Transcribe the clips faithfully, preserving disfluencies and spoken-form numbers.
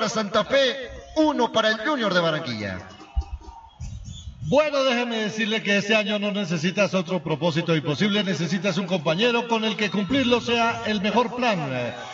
para Santa Fe, uno para el Junior de Barranquilla. Bueno, déjeme decirle que este año no necesitas otro propósito imposible, necesitas un compañero con el que cumplirlo sea el mejor plan.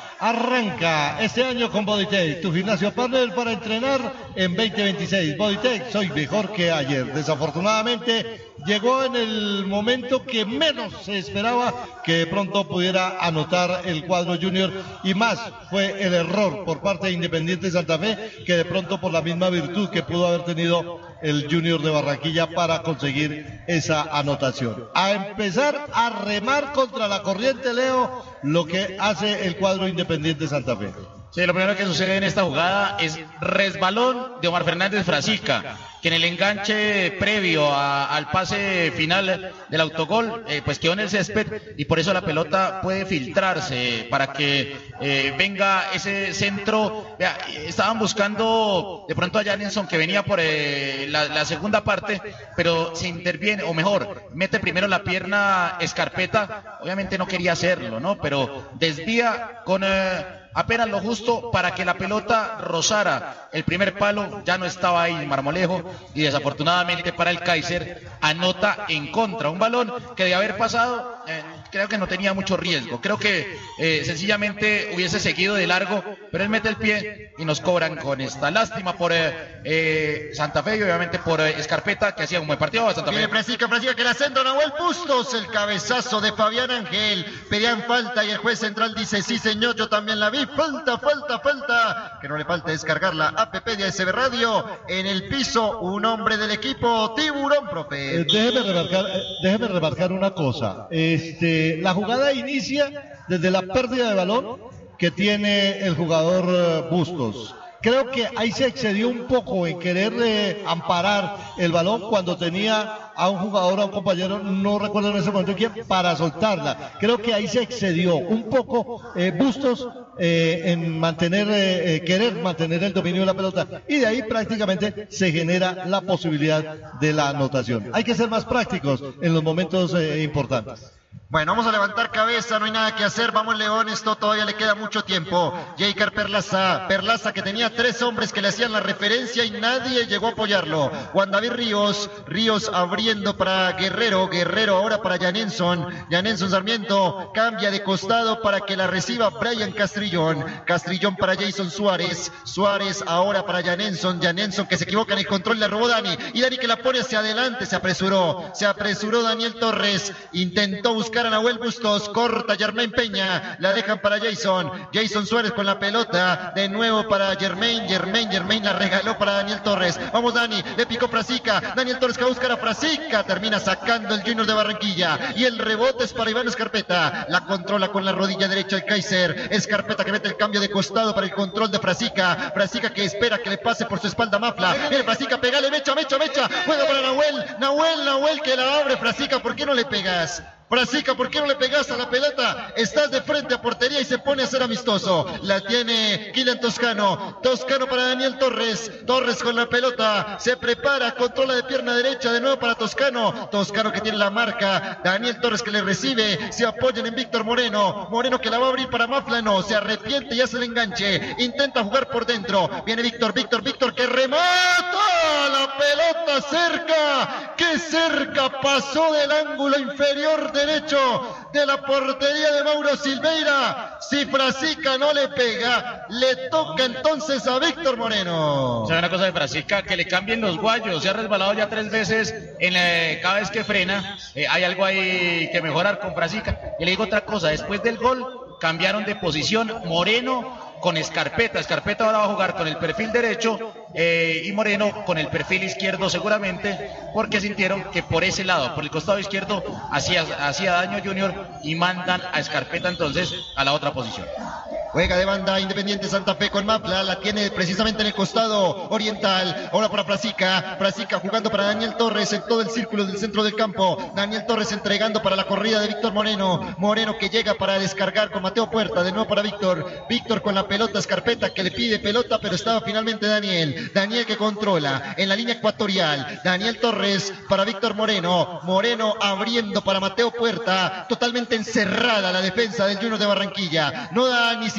Arranca este año con Bodytech, tu gimnasio partner para entrenar en veinte veintiséis. Bodytech, soy mejor que ayer. Desafortunadamente llegó en el momento que menos se esperaba que de pronto pudiera anotar el cuadro Junior, y más fue el error por parte de Independiente Santa Fe que de pronto por la misma virtud que pudo haber tenido el Junior de Barranquilla para conseguir esa anotación. A empezar a remar contra la corriente, Leo, lo que hace el cuadro Independiente Santa Fe. Sí, lo primero que sucede en esta jugada es resbalón de Omar Fernández Frasica, que en el enganche previo a, al pase final del autogol, eh, pues quedó en el césped, y por eso la pelota puede filtrarse para que eh, venga ese centro. Vea, estaban buscando de pronto a Janenson, que venía por eh, la, la segunda parte, pero se interviene, o mejor, mete primero la pierna Escarpeta, obviamente no quería hacerlo, ¿no? Pero desvía con... Eh, apenas lo justo para que la pelota rozara el primer palo. Ya no estaba ahí Marmolejo, y desafortunadamente para el Kaiser anota en contra, un balón que de haber pasado eh, creo que no tenía mucho riesgo, creo que eh, sencillamente hubiese seguido de largo, pero él mete el pie y nos cobran con esta. Lástima por eh, eh, Santa Fe, y obviamente por eh, Escarpeta, que hacía un buen partido a Santa Fe. Viene Frasica, Frasica que la centro, Nahuel Bustos, el cabezazo de Fabián Ángel, pedían falta y el juez central dice sí señor, yo también la vi. Falta, falta, falta. Que no le falte descargar la app de A S B Radio. En el piso, un hombre del equipo Tiburón, profe. Eh, déjeme remarcar, eh, déjeme remarcar una cosa. Este, la jugada inicia desde la pérdida de balón que tiene el jugador uh, Bustos. Creo que ahí se excedió un poco en querer eh, amparar el balón cuando tenía a un jugador, a un compañero, no recuerdo en ese momento quién, para soltarla. Creo que ahí se excedió un poco eh, Bustos eh, en mantener, eh, eh, querer mantener el dominio de la pelota, y de ahí prácticamente se genera la posibilidad de la anotación. Hay que ser más prácticos en los momentos eh, importantes. Bueno, vamos a levantar cabeza, no hay nada que hacer, vamos León, esto todavía le queda mucho tiempo. Jaker Perlaza, Perlaza que tenía tres hombres que le hacían la referencia y nadie llegó a apoyarlo. Juan David Ríos, Ríos abriendo para Guerrero, Guerrero ahora para Janenson, Janenson Sarmiento cambia de costado para que la reciba Brian Castrillón, Castrillón para Jason Suárez, Suárez ahora para Janenson, Janenson que se equivoca en el control, le robó Dani, y Dani que la pone hacia adelante, se apresuró, se apresuró Daniel Torres, intentó buscar a Nahuel Bustos, corta Germain Peña, la dejan para Jason, Jason Suárez con la pelota, de nuevo para Germain, Germain, Germain la regaló para Daniel Torres, vamos Dani, le picó Frasica, Daniel Torres que va a buscar a Frasica, termina sacando el Junior de Barranquilla, y el rebote es para Iván Escarpeta, la controla con la rodilla derecha el Kaiser, Escarpeta que mete el cambio de costado para el control de Frasica, Frasica que espera que le pase por su espalda Mafla, viene Frasica, pegale, mecha, mecha, mecha, juega para Nahuel, Nahuel, Nahuel que la abre Frasica, ¿por qué no le pegas? Frasica, ¿por qué no le pegas a la pelota? Estás de frente a portería y se pone a ser amistoso. La tiene Kylian Toscano. Toscano para Daniel Torres. Torres con la pelota. Se prepara, controla de pierna derecha de nuevo para Toscano. Toscano que tiene la marca. Daniel Torres que le recibe. Se apoyan en Víctor Moreno. Moreno que la va a abrir para Mafla. No, se arrepiente y hace el enganche. Intenta jugar por dentro. Viene Víctor, Víctor, Víctor que remata. La pelota cerca. ¡Qué cerca! Pasó del ángulo inferior de derecho de la portería de Mauro Silveira. Si Frasica no le pega, le toca entonces a Víctor Moreno. O sea, una cosa de Frasica, que le cambien los guayos. Se ha resbalado ya tres veces en la, cada vez que frena. Eh, hay algo ahí que mejorar con Frasica. Y le digo otra cosa, después del gol cambiaron de posición Moreno con Escarpeta. Escarpeta ahora va a jugar con el perfil derecho eh, y Moreno con el perfil izquierdo seguramente, porque sintieron que por ese lado, por el costado izquierdo, hacía, hacía daño Junior, y mandan a Escarpeta entonces a la otra posición. Juega de banda Independiente Santa Fe con Mafla, la tiene precisamente en el costado oriental, ahora para Frasica, Frasica jugando para Daniel Torres en todo el círculo del centro del campo, Daniel Torres entregando para la corrida de Víctor Moreno, Moreno que llega para descargar con Mateo Puerta, de nuevo para Víctor, Víctor con la pelota, Escarpeta que le pide pelota, pero estaba finalmente Daniel, Daniel que controla en la línea ecuatorial, Daniel Torres para Víctor Moreno, Moreno abriendo para Mateo Puerta, totalmente encerrada la defensa del Junior de Barranquilla, no da ni siquiera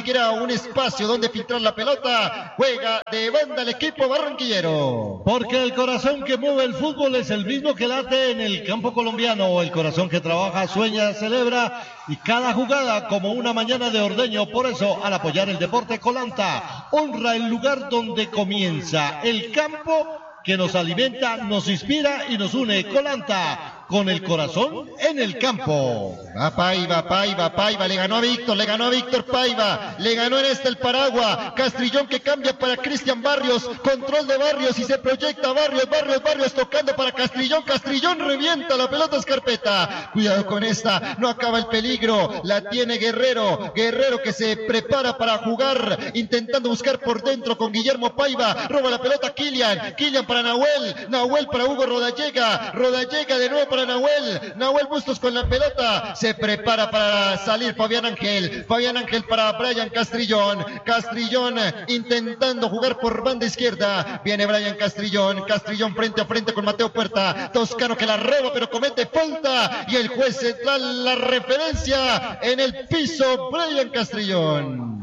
siquiera un espacio donde filtrar la pelota. Juega de banda el equipo barranquillero. Porque el corazón que mueve el fútbol es el mismo que late en el campo colombiano. El corazón que trabaja, sueña, celebra y cada jugada como una mañana de ordeño. Por eso, al apoyar el deporte, Colanta honra el lugar donde comienza el campo que nos alimenta, nos inspira y nos une. Colanta, con el corazón en el campo. Va Paiva, Paiva, Paiva, le ganó a Víctor, le ganó a Víctor Paiva, le ganó en este el Paragua. Castrillón que cambia para Cristian Barrios, control de Barrios y se proyecta Barrios, Barrios, Barrios tocando para Castrillón, Castrillón revienta la pelota Escarpeta. Cuidado con esta, no acaba el peligro, la tiene Guerrero, Guerrero que se prepara para jugar, intentando buscar por dentro con Guillermo Paiva, roba la pelota Kilian, Kilian para Nahuel, Nahuel para Hugo Rodallega, Rodallega de nuevo para Nahuel, Nahuel Bustos con la pelota, se prepara para salir Fabián Ángel, Fabián Ángel para Brian Castrillón, Castrillón intentando jugar por banda izquierda, viene Brian Castrillón, Castrillón frente a frente con Mateo Puerta, Toscano que la roba pero comete falta y el juez se da la referencia en el piso, Brian Castrillón.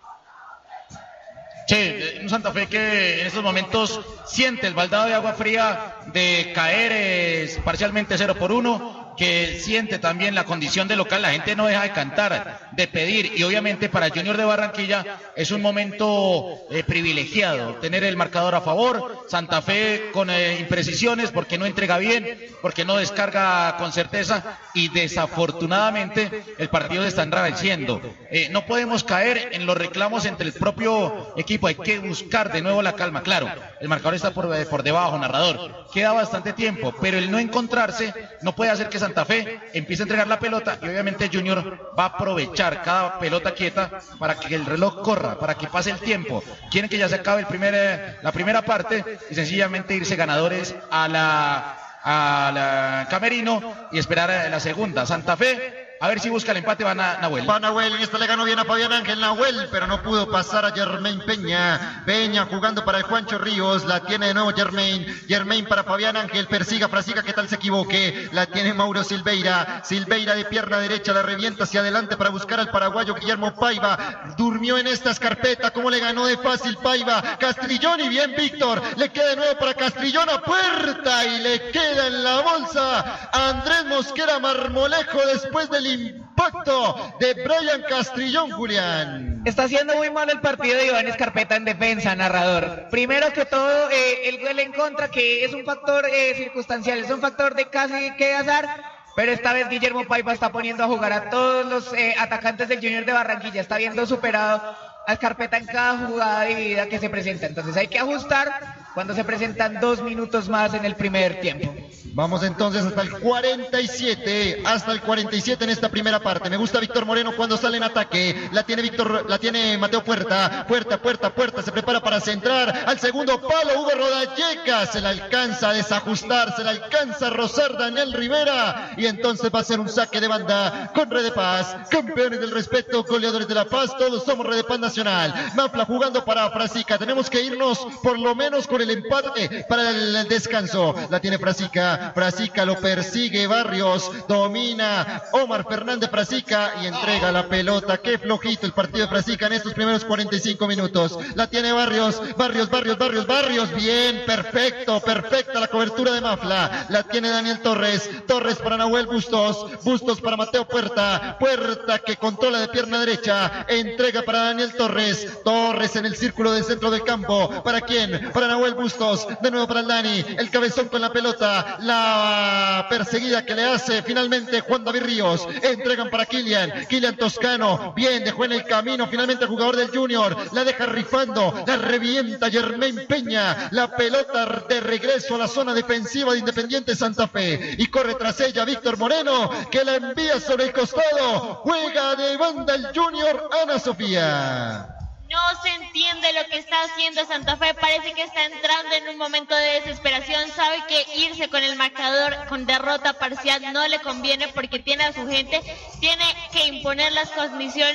Che, un Santa Fe que en estos momentos siente el baldado de agua fría de caer eh, parcialmente cero por uno, que siente también la condición de local, la gente no deja de cantar, de pedir, y obviamente para el Junior de Barranquilla es un momento eh, privilegiado, tener el marcador a favor, Santa Fe con eh, imprecisiones porque no entrega bien, porque no descarga con certeza, y desafortunadamente el partido se está enrareciendo. Eh, no podemos caer en los reclamos entre el propio equipo, hay que buscar de nuevo la calma. Claro, el marcador está por, eh, por debajo, narrador, queda bastante tiempo, pero el no encontrarse no puede hacer que Santa Fe empieza a entregar la pelota, y obviamente Junior va a aprovechar cada pelota quieta para que el reloj corra, para que pase el tiempo. Quieren que ya se acabe el primer, eh, la primera parte y sencillamente irse ganadores a la, a la Camerino y esperar a la segunda. Santa Fe a ver si busca el empate, va na, Nahuel. Va Nahuel, y esta le ganó bien a Fabián Ángel Nahuel, pero no pudo pasar a Germain Peña. Peña jugando para el Juancho Ríos, la tiene de nuevo Germain. Germain para Fabián Ángel, persiga, Frasica, que tal se equivoque. La tiene Mauro Silveira. Silveira de pierna derecha, la revienta hacia adelante para buscar al paraguayo Guillermo Paiva. Durmió en esta Escarpeta, como le ganó de fácil Paiva. Castrillón y bien Víctor. Le queda de nuevo para Castrillón a puerta y le queda en la bolsa a Andrés Mosquera Marmolejo después del impacto de Brian Castrillón, Julián. Está haciendo muy mal el partido de Iván Escarpeta en defensa, narrador. Primero que todo, eh, el gol en contra, que es un factor eh, circunstancial, es un factor de casi que azar, pero esta vez Guillermo Paiva está poniendo a jugar a todos los eh, atacantes del Junior de Barranquilla, está viendo superado a Escarpeta en cada jugada dividida que se presenta. Entonces hay que ajustar cuando se presentan dos minutos más en el primer tiempo. Vamos entonces hasta el cuarenta y siete, hasta el cuarenta y siete en esta primera parte. Me gusta Víctor Moreno cuando sale en ataque. La tiene Víctor, la tiene Mateo Puerta. Puerta, Puerta, Puerta, se prepara para centrar al segundo palo. Hugo Rodallega se la alcanza a desajustar, se la alcanza a rozar Daniel Rivera. Y entonces va a ser un saque de banda con Red de Paz. Campeones del respeto, goleadores de la paz, todos somos Red de Paz Nacional. Mafla jugando para Frasica. Tenemos que irnos por lo menos con el empate para el descanso. La tiene Frasica. Frasica lo persigue Barrios, domina Omar Fernández Frasica y entrega la pelota. Qué flojito el partido de Frasica en estos primeros cuarenta y cinco minutos. La tiene Barrios, Barrios, Barrios, Barrios, Barrios. Bien, perfecto, perfecta la cobertura de Mafla. La tiene Daniel Torres, Torres para Nahuel Bustos, Bustos para Mateo Puerta, Puerta que controla de pierna derecha, entrega para Daniel Torres, Torres en el círculo del centro del campo. ¿Para quién? Para Nahuel Bustos, de nuevo para el Dani, el cabezón con la pelota. La La perseguida que le hace finalmente Juan David Ríos. Entregan para Kilian. Kilian Toscano. Bien, dejó en el camino finalmente el jugador del Junior. La deja rifando. La revienta Germain Peña. La pelota de regreso a la zona defensiva de Independiente Santa Fe. Y corre tras ella Víctor Moreno, que la envía sobre el costado. Juega de banda el Junior, Ana Sofía. No se entiende lo que está haciendo Santa Fe, parece que está entrando en un momento de desesperación, sabe que irse con el marcador con derrota parcial no le conviene porque tiene a su gente, tiene que imponer las condiciones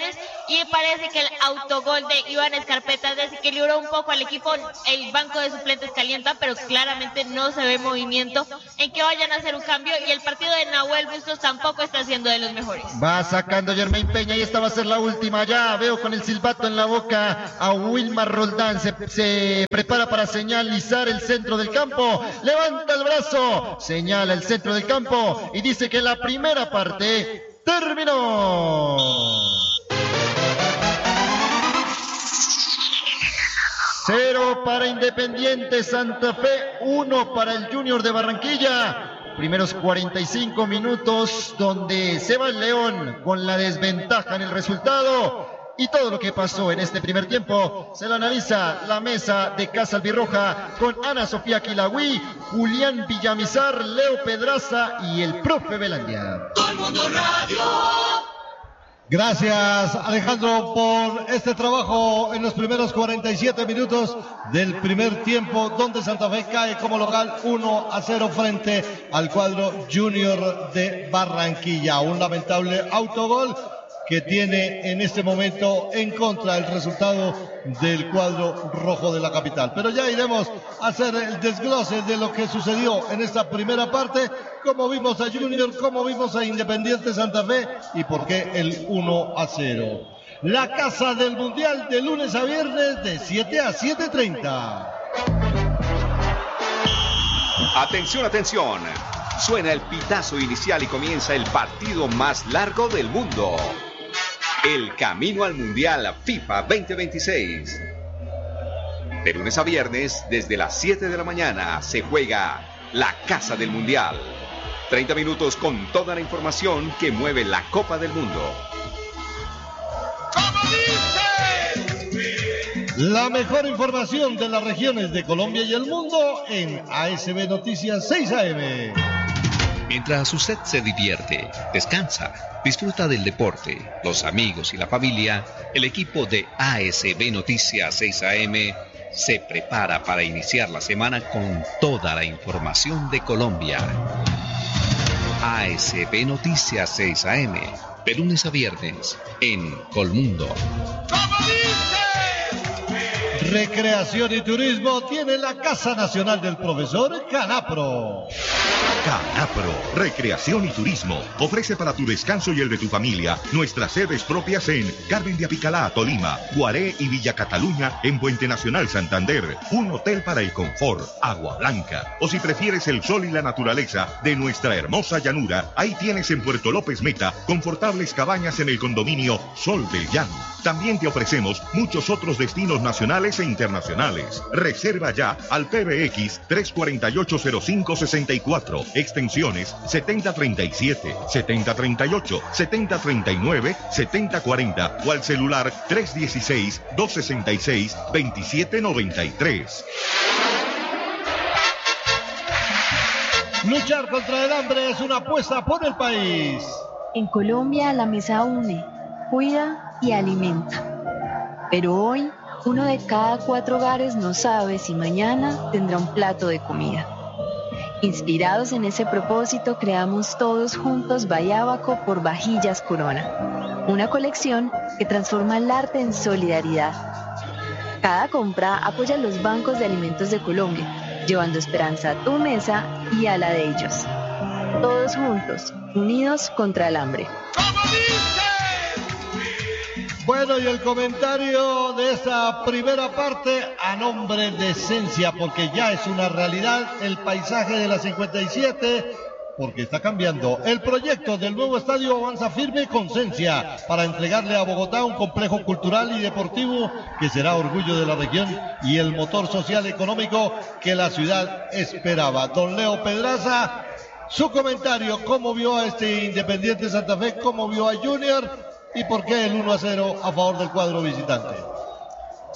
y parece que el autogol de Iván Escarpeta desequilibró un poco al equipo. El banco de suplentes calienta, pero claramente no se ve movimiento en que vayan a hacer un cambio, y el partido de Nahuel Bustos tampoco está siendo de los mejores. Va sacando Germain Peña y esta va a ser la última. Ya veo con el silbato en la boca a Wilmar Roldán. Se, se prepara para señalizar el centro del campo. Levanta el brazo, señala el centro del campo y dice que la primera parte terminó. Cero para Independiente Santa Fe, uno para el Junior de Barranquilla. Primeros cuarenta y cinco minutos donde se va el León con la desventaja en el resultado, y todo lo que pasó en este primer tiempo se lo analiza la mesa de Casa Albirroja con Ana Sofía Quilagüí, Julián Villamizar, Leo Pedraza y el profe Belandia. Todo el mundo radio. Gracias, Alejandro, por este trabajo en los primeros cuarenta y siete minutos del primer tiempo, donde Santa Fe cae como local uno a cero frente al cuadro Junior de Barranquilla. Un lamentable autogol que tiene en este momento en contra el resultado del cuadro rojo de la capital. Pero ya iremos a hacer el desglose de lo que sucedió en esta primera parte, cómo vimos a Junior, cómo vimos a Independiente Santa Fe y por qué el uno a cero. La Casa del Mundial de lunes a viernes de siete a siete treinta. Atención, atención. Suena el pitazo inicial y comienza el partido más largo del mundo. El camino al Mundial FIFA veinte veintiséis. De lunes a viernes, desde las siete de la mañana, se juega la Casa del Mundial. treinta minutos con toda la información que mueve la Copa del Mundo. La mejor información de las regiones de Colombia y el mundo en A S B Noticias seis A M. Mientras usted se divierte, descansa, disfruta del deporte, los amigos y la familia, el equipo de A S B Noticias seis A M se prepara para iniciar la semana con toda la información de Colombia. A S B Noticias seis A M, de lunes a viernes, en Colmundo. Recreación y turismo tiene la Casa Nacional del Profesor Canapro. Canapro, Recreación y Turismo, ofrece para tu descanso y el de tu familia nuestras sedes propias en Carmen de Apicalá, Tolima, Guaré y Villa Cataluña en Puente Nacional, Santander, un hotel para el confort, Agua Blanca, o si prefieres el sol y la naturaleza de nuestra hermosa llanura, ahí tienes en Puerto López Meta confortables cabañas en el condominio Sol del Llano. También te ofrecemos muchos otros destinos nacionales e internacionales. Reserva ya al P B X tres cuatro ocho cero cinco seis cuatro, extensiones setenta treinta y siete, setenta treinta y ocho, setenta treinta y nueve, setenta cuarenta o al celular tres uno seis, dos seis seis, dos siete nueve tres. Luchar contra el hambre es una apuesta por el país. En Colombia la mesa une, cuida y alimenta. Pero hoy, uno de cada cuatro hogares no sabe si mañana tendrá un plato de comida. Inspirados en ese propósito, creamos todos juntos Bayábaco por Vajillas Corona, una colección que transforma el arte en solidaridad. Cada compra apoya los bancos de alimentos de Colombia, llevando esperanza a tu mesa y a la de ellos. Todos juntos, unidos contra el hambre. Bueno, y el comentario de esta primera parte a nombre de Esencia, porque ya es una realidad el paisaje de la cincuenta y siete, porque está cambiando. El proyecto del nuevo estadio avanza firme con Esencia para entregarle a Bogotá un complejo cultural y deportivo que será orgullo de la región y el motor social y económico que la ciudad esperaba. Don Leo Pedraza, su comentario, ¿cómo vio a este Independiente Santa Fe? ¿Cómo vio a Junior? ¿Y por qué el uno a cero a favor del cuadro visitante?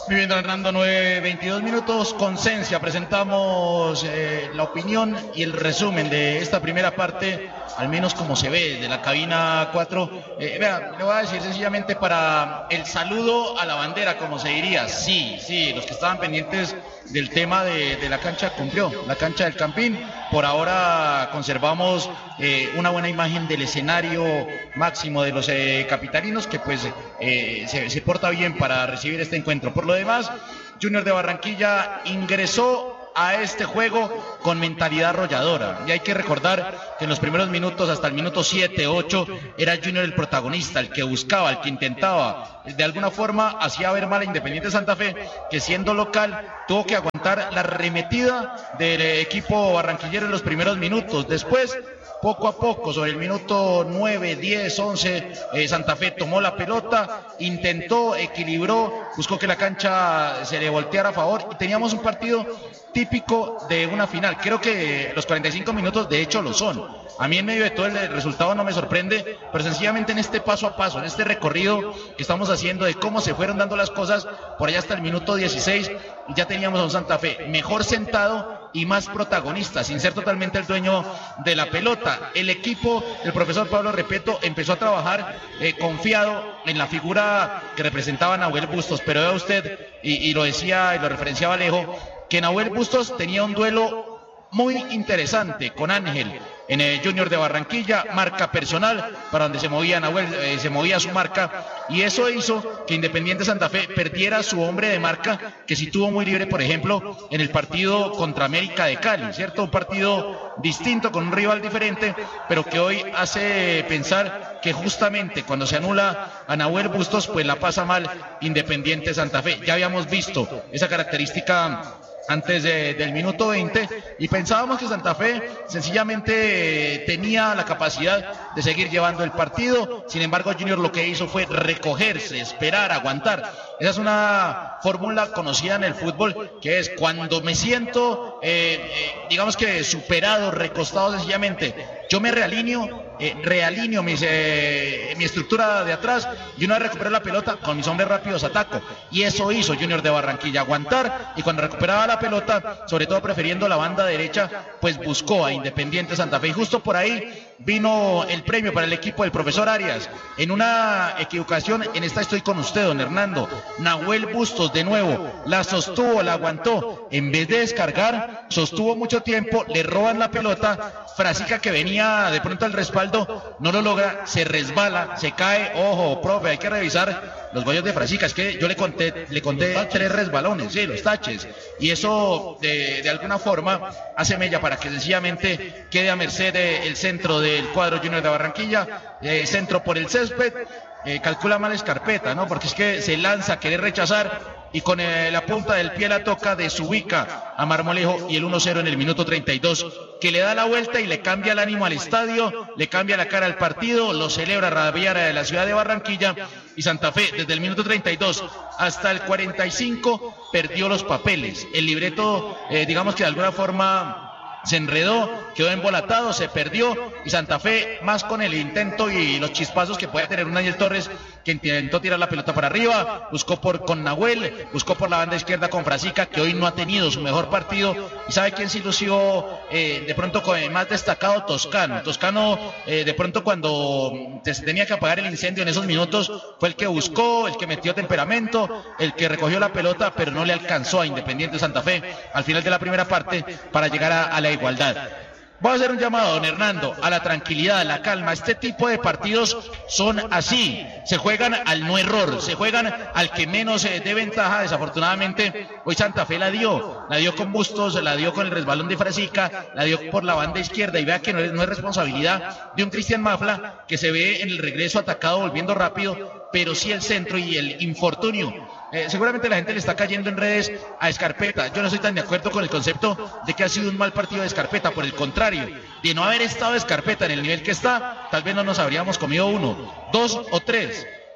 Muy bien, don Hernando, nueve veintidós minutos con Cencia. Presentamos eh, la opinión y el resumen de esta primera parte, al menos como se ve desde la cabina cuatro. Eh, vea, le voy a decir sencillamente para el saludo a la bandera, como se diría. Sí, sí, los que estaban pendientes del tema de, de la cancha cumplió, la cancha del Campín. Por ahora conservamos eh, una buena imagen del escenario máximo de los eh, capitalinos, que pues eh, se, se porta bien para recibir este encuentro. Por lo demás, Junior de Barranquilla ingresó a este juego con mentalidad arrolladora, y hay que recordar que en los primeros minutos, hasta el minuto siete, ocho, era Junior el protagonista, el que buscaba, el que intentaba, de alguna forma hacía ver mal a Independiente Santa Fe, que siendo local tuvo que aguantar la arremetida del equipo barranquillero en los primeros minutos. Después, poco a poco, sobre el minuto nueve, diez, once, eh, Santa Fe tomó la pelota, intentó, equilibró, buscó que la cancha se le volteara a favor, y teníamos un partido típico de una final. Creo que los cuarenta y cinco minutos de hecho lo son. A mí en medio de todo el resultado no me sorprende, pero sencillamente en este paso a paso, en este recorrido que estamos haciendo de cómo se fueron dando las cosas, por allá hasta el minuto dieciséis, ya teníamos a un Santa Fe mejor sentado y más protagonista, sin ser totalmente el dueño de la pelota. El equipo del profesor Pablo Repeto empezó a trabajar eh, confiado en la figura que representaba a Nahuel Bustos, pero vea usted, y, y lo decía y lo referenciaba Alejo, que Nahuel Bustos tenía un duelo muy interesante con Ángel en el Junior de Barranquilla, marca personal para donde se movía Nahuel, eh, se movía su marca, y eso hizo que Independiente Santa Fe perdiera su hombre de marca, que sí tuvo muy libre, por ejemplo, en el partido contra América de Cali, ¿cierto? Un partido distinto, con un rival diferente, pero que hoy hace pensar que justamente cuando se anula a Nahuel Bustos, pues la pasa mal Independiente Santa Fe. Ya habíamos visto esa característica antes de, del minuto veinte, y pensábamos que Santa Fe sencillamente eh, tenía la capacidad de seguir llevando el partido. Sin embargo, Junior lo que hizo fue recogerse, esperar, aguantar. Esa es una fórmula conocida en el fútbol, que es cuando me siento eh, eh, digamos que superado, recostado, sencillamente yo me realineo, eh, realineo mis, eh, mi estructura de atrás, y una vez recupero la pelota, con mis hombres rápidos ataco. Y eso hizo Junior de Barranquilla, aguantar, y cuando recuperaba la pelota, sobre todo prefiriendo la banda derecha, pues buscó a Independiente Santa Fe. Y justo por ahí vino el premio para el equipo del profesor Arias. En una equivocación, en esta estoy con usted, don Hernando. Nahuel Bustos de nuevo la sostuvo, la aguantó, en vez de descargar, sostuvo mucho tiempo, le roban la pelota. Frasica, que venía de pronto al respaldo, no lo logra, se resbala, se cae. Ojo, profe, hay que revisar los goles de Frasica. Es que yo le conté, le conté tres resbalones, sí, los taches, y eso de, de alguna forma hace mella para que sencillamente quede a merced el centro del cuadro Junior de Barranquilla. Eh, centro por el césped, eh, calcula mal Escarpeta, ¿no? Porque es que se lanza a querer rechazar, y con eh, la punta del pie la toca, desubica a Marmolejo, y el uno cero en el minuto treinta y dos, que le da la vuelta y le cambia el ánimo al estadio, le cambia la cara al partido, lo celebra Rabiara de la ciudad de Barranquilla, y Santa Fe desde el minuto treinta y dos hasta el cuarenta y cinco perdió los papeles. El libreto, eh, digamos que de alguna forma se enredó, quedó embolatado, se perdió, y Santa Fe, más con el intento y los chispazos que puede tener un Daniel Torres, que intentó tirar la pelota para arriba, buscó por con Nahuel, buscó por la banda izquierda con Frasica, que hoy no ha tenido su mejor partido. Y sabe quién se lució eh, de pronto con el más destacado, Toscano. Toscano eh, de pronto cuando se tenía que apagar el incendio en esos minutos, fue el que buscó, el que metió temperamento, el que recogió la pelota, pero no le alcanzó a Independiente Santa Fe al final de la primera parte para llegar a, a la igualdad. Voy a hacer un llamado, don Hernando, a la tranquilidad, a la calma. Este tipo de partidos son así, se juegan al no error, se juegan al que menos eh, dé ventaja. Desafortunadamente, hoy Santa Fe la dio, la dio con Bustos, la dio con el resbalón de Frasica, la dio por la banda izquierda, y vea que no es, no es responsabilidad de un Cristian Mafla, que se ve en el regreso atacado volviendo rápido, pero sí el centro y el infortunio. Eh, seguramente la gente le está cayendo en redes a Escarpeta. Yo no estoy tan de acuerdo con el concepto de que ha sido un mal partido de Escarpeta. Por el contrario, de no haber estado Escarpeta en el nivel que está, tal vez no nos habríamos comido uno, dos o tres.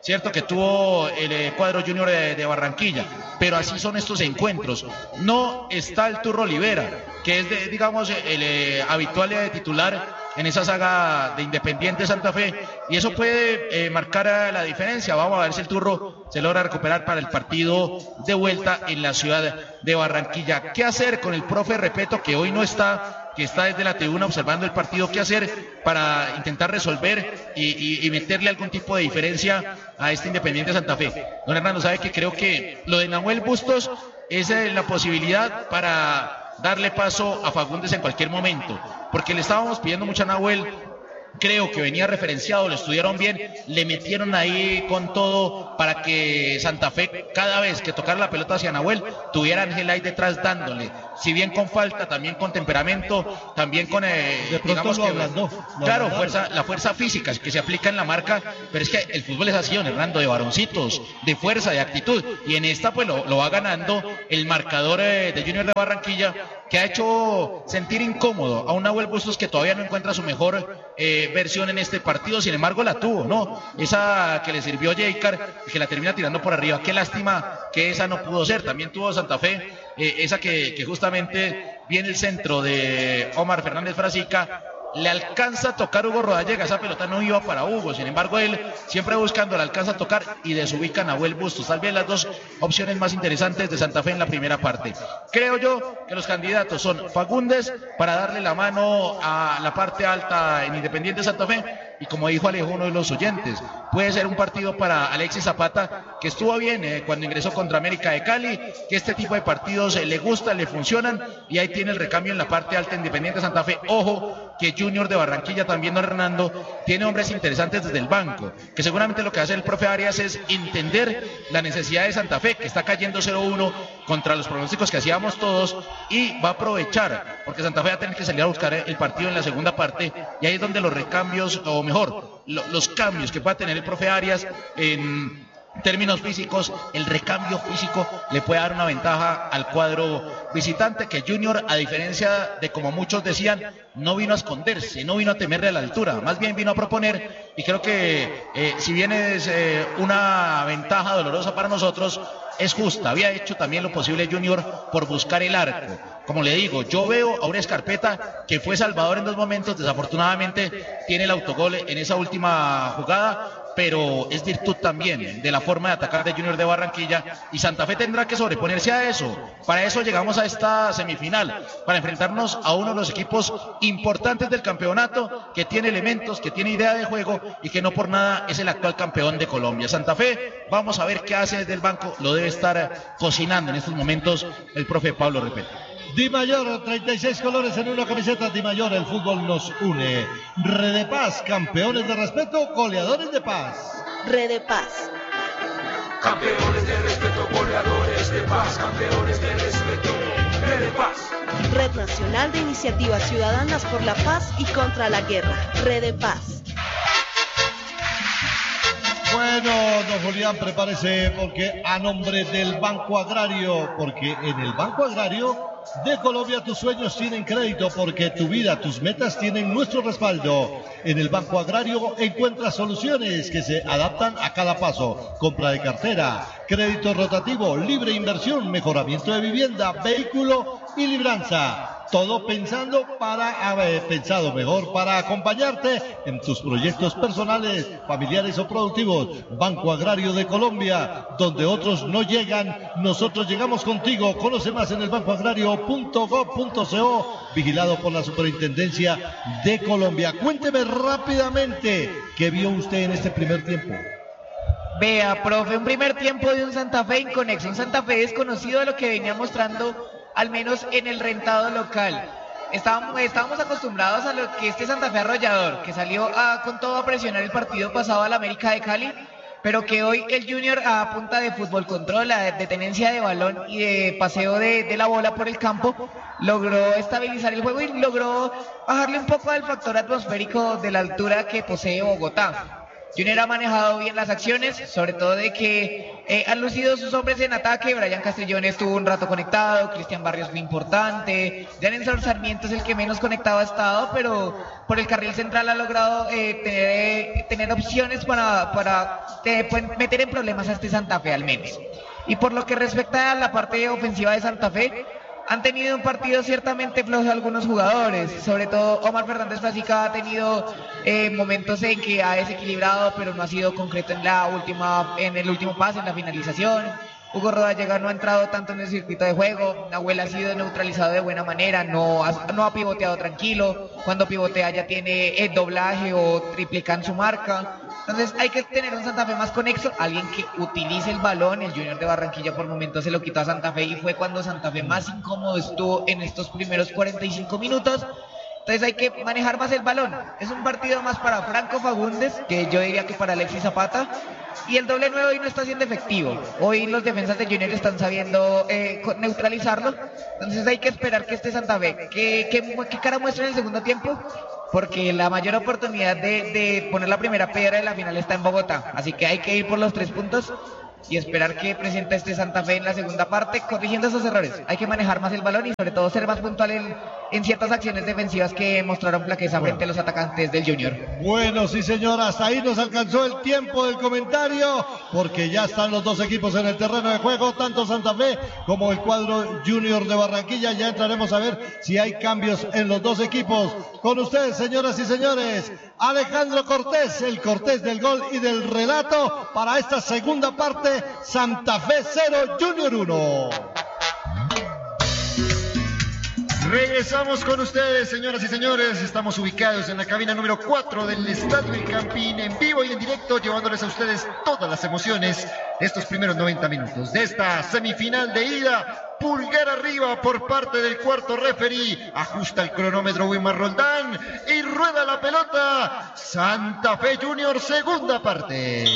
cierto, que tuvo el eh, cuadro Junior de, de Barranquilla, pero así son estos encuentros. No está el Turro Olivera, que es, de, digamos, el eh, habitual eh, titular en esa saga de Independiente Santa Fe, y eso puede eh, marcar la diferencia. Vamos a ver si el Turro se logra recuperar para el partido de vuelta en la ciudad de Barranquilla. ¿Qué hacer con el profe Repeto, que hoy no está, que está desde la tribuna observando el partido? ¿Qué hacer para intentar resolver y, y, y meterle algún tipo de diferencia a este Independiente Santa Fe? Don Hernando, sabe que creo que lo de Nahuel Bustos es eh, la posibilidad para darle paso a Fagundes en cualquier momento, porque le estábamos pidiendo mucho a Nahuel. Creo que venía referenciado, lo estudiaron bien, le metieron ahí con todo para que Santa Fe, cada vez que tocara la pelota hacia Nahuel, tuviera a Ángel ahí detrás dándole, si bien con falta, también con temperamento, también con, eh, digamos que, ablandó, claro, fuerza, la fuerza física que se aplica en la marca, pero es que el fútbol es así, don Hernando, de varoncitos, de fuerza, de actitud, y en esta pues lo, lo va ganando el marcador eh, de Junior de Barranquilla, que ha hecho sentir incómodo a un Nahuel Bustos que todavía no encuentra su mejor eh, versión en este partido. Sin embargo la tuvo, ¿no? Esa que le sirvió Jaycar y que la termina tirando por arriba, qué lástima que esa no pudo ser. También tuvo Santa Fe, eh, esa que, que justamente viene el centro de Omar Fernández Frasica, le alcanza a tocar Hugo Rodallega, esa pelota no iba para Hugo, sin embargo él siempre buscando, le alcanza a tocar y desubica a Nahuel Bustos. Tal vez las dos opciones más interesantes de Santa Fe en la primera parte. Creo yo que los candidatos son Fagundes para darle la mano a la parte alta en Independiente Santa Fe, y como dijo Alejo, uno de los oyentes, puede ser un partido para Alexis Zapata, que estuvo bien eh, cuando ingresó contra América de Cali, que este tipo de partidos eh, le gustan, le funcionan, y ahí tiene el recambio en la parte alta Independiente Santa Fe. Ojo que Junior de Barranquilla también, don Hernando, tiene hombres interesantes desde el banco, que seguramente lo que hace el profe Arias es entender la necesidad de Santa Fe, que está cayendo cero uno contra los pronósticos que hacíamos todos, y va a aprovechar, porque Santa Fe va a tener que salir a buscar el partido en la segunda parte, y ahí es donde los recambios, o mejor, lo, los cambios que pueda tener el profe Arias en términos físicos, el recambio físico le puede dar una ventaja al cuadro visitante, que Junior, a diferencia de como muchos decían, no vino a esconderse, no vino a temerle a la altura, más bien vino a proponer, y creo que eh, si bien es eh, una ventaja dolorosa para nosotros, es justa. Había hecho también lo posible Junior por buscar el arco. Como le digo, yo veo a una Escarpeta que fue salvador en dos momentos, desafortunadamente tiene el autogol en esa última jugada, pero es virtud también de la forma de atacar de Junior de Barranquilla, y Santa Fe tendrá que sobreponerse a eso. Para eso llegamos a esta semifinal, para enfrentarnos a uno de los equipos importantes del campeonato, que tiene elementos, que tiene idea de juego y que no por nada es el actual campeón de Colombia. Santa Fe, vamos a ver qué hace desde el banco, lo debe estar cocinando en estos momentos el profe Pablo Repeto. Di Mayor, treinta y seis colores en una camiseta. Di Mayor, el fútbol nos une. Red de Paz, campeones de respeto, goleadores de paz. Red de Paz. Campeones de respeto, goleadores de paz, campeones de respeto, Red de Paz. Red Nacional de Iniciativas Ciudadanas por la Paz y contra la Guerra. Red de Paz. Bueno, don Julián, prepárese, porque a nombre del Banco Agrario, porque en el Banco Agrario de Colombia tus sueños tienen crédito, porque tu vida, tus metas tienen nuestro respaldo. En el Banco Agrario encuentras soluciones que se adaptan a cada paso. Compra de cartera, crédito rotativo, libre inversión, mejoramiento de vivienda, vehículo y libranza. Todo pensando para haber pensado mejor para acompañarte en tus proyectos personales, familiares o productivos. Banco Agrario de Colombia, donde otros no llegan, nosotros llegamos contigo. Conoce más en el banco agrario punto gob punto co, vigilado por la Superintendencia de Colombia. Cuénteme rápidamente qué vio usted en este primer tiempo. Vea, profe, un primer tiempo de un Santa Fe inconexo, un Santa Fe desconocido de lo que venía mostrando, al menos en el rentado local. Estábamos, estábamos acostumbrados a lo que este Santa Fe arrollador, que salió a, con todo a presionar el partido pasado a la América de Cali, pero que hoy el Junior, a punta de fútbol control, de tenencia de balón y de paseo de, de la bola por el campo, logró estabilizar el juego y logró bajarle un poco al factor atmosférico de la altura que posee Bogotá. Junior ha manejado bien las acciones, sobre todo de que eh, han lucido sus hombres en ataque. Brian Castrillón estuvo un rato conectado, Cristian Barrios fue importante, Janenson Sarmiento es el que menos conectado ha estado, pero por el carril central ha logrado eh, tener, eh, tener opciones para, para eh, meter en problemas a este Santa Fe al menos. Y por lo que respecta a la parte ofensiva de Santa Fe, han tenido un partido ciertamente flojo algunos jugadores, sobre todo Omar Fernández Frasica ha tenido eh, momentos en que ha desequilibrado, pero no ha sido concreto en la última, en el último pase, en la finalización. Hugo Rodallega no ha entrado tanto en el circuito de juego, Nahuel ha sido neutralizado de buena manera, no ha, no ha pivoteado tranquilo, cuando pivotea ya tiene el doblaje o triplican su marca. Entonces hay que tener un Santa Fe más conexo, alguien que utilice el balón. El Junior de Barranquilla por momentos se lo quitó a Santa Fe y fue cuando Santa Fe más incómodo estuvo en estos primeros cuarenta y cinco minutos. Entonces hay que manejar más el balón. Es un partido más para Franco Fagundes, que yo diría que para Alexis Zapata. Y el doble nueve hoy no está siendo efectivo. Hoy los defensas de Junior están sabiendo eh, neutralizarlo. Entonces hay que esperar que este Santa Fe, ¿qué, qué, qué cara muestra en el segundo tiempo? Porque la mayor oportunidad de, de poner la primera piedra de la final está en Bogotá. Así que hay que ir por los tres puntos y esperar que presente este Santa Fe en la segunda parte, corrigiendo esos errores. Hay que manejar más el balón y sobre todo ser más puntual en, en ciertas acciones defensivas que mostraron flaqueza bueno. frente a los atacantes del Junior. Bueno, sí señor, hasta ahí nos alcanzó el tiempo del comentario, porque ya están los dos equipos en el terreno de juego, tanto Santa Fe como el cuadro Junior de Barranquilla. Ya entraremos a ver si hay cambios en los dos equipos. Con ustedes, señoras y señores, Alejandro Cortés, el Cortés del gol y del relato para esta segunda parte. Santa Fe cero, Junior uno. Regresamos con ustedes, señoras y señores. Estamos ubicados en la cabina número cuatro del Estadio El Campín, en vivo y en directo, llevándoles a ustedes todas las emociones de estos primeros noventa minutos de esta semifinal de ida. Pulgar arriba por parte del cuarto referí. Ajusta el cronómetro Wilmar Roldán y rueda la pelota. Santa Fe Junior, segunda parte.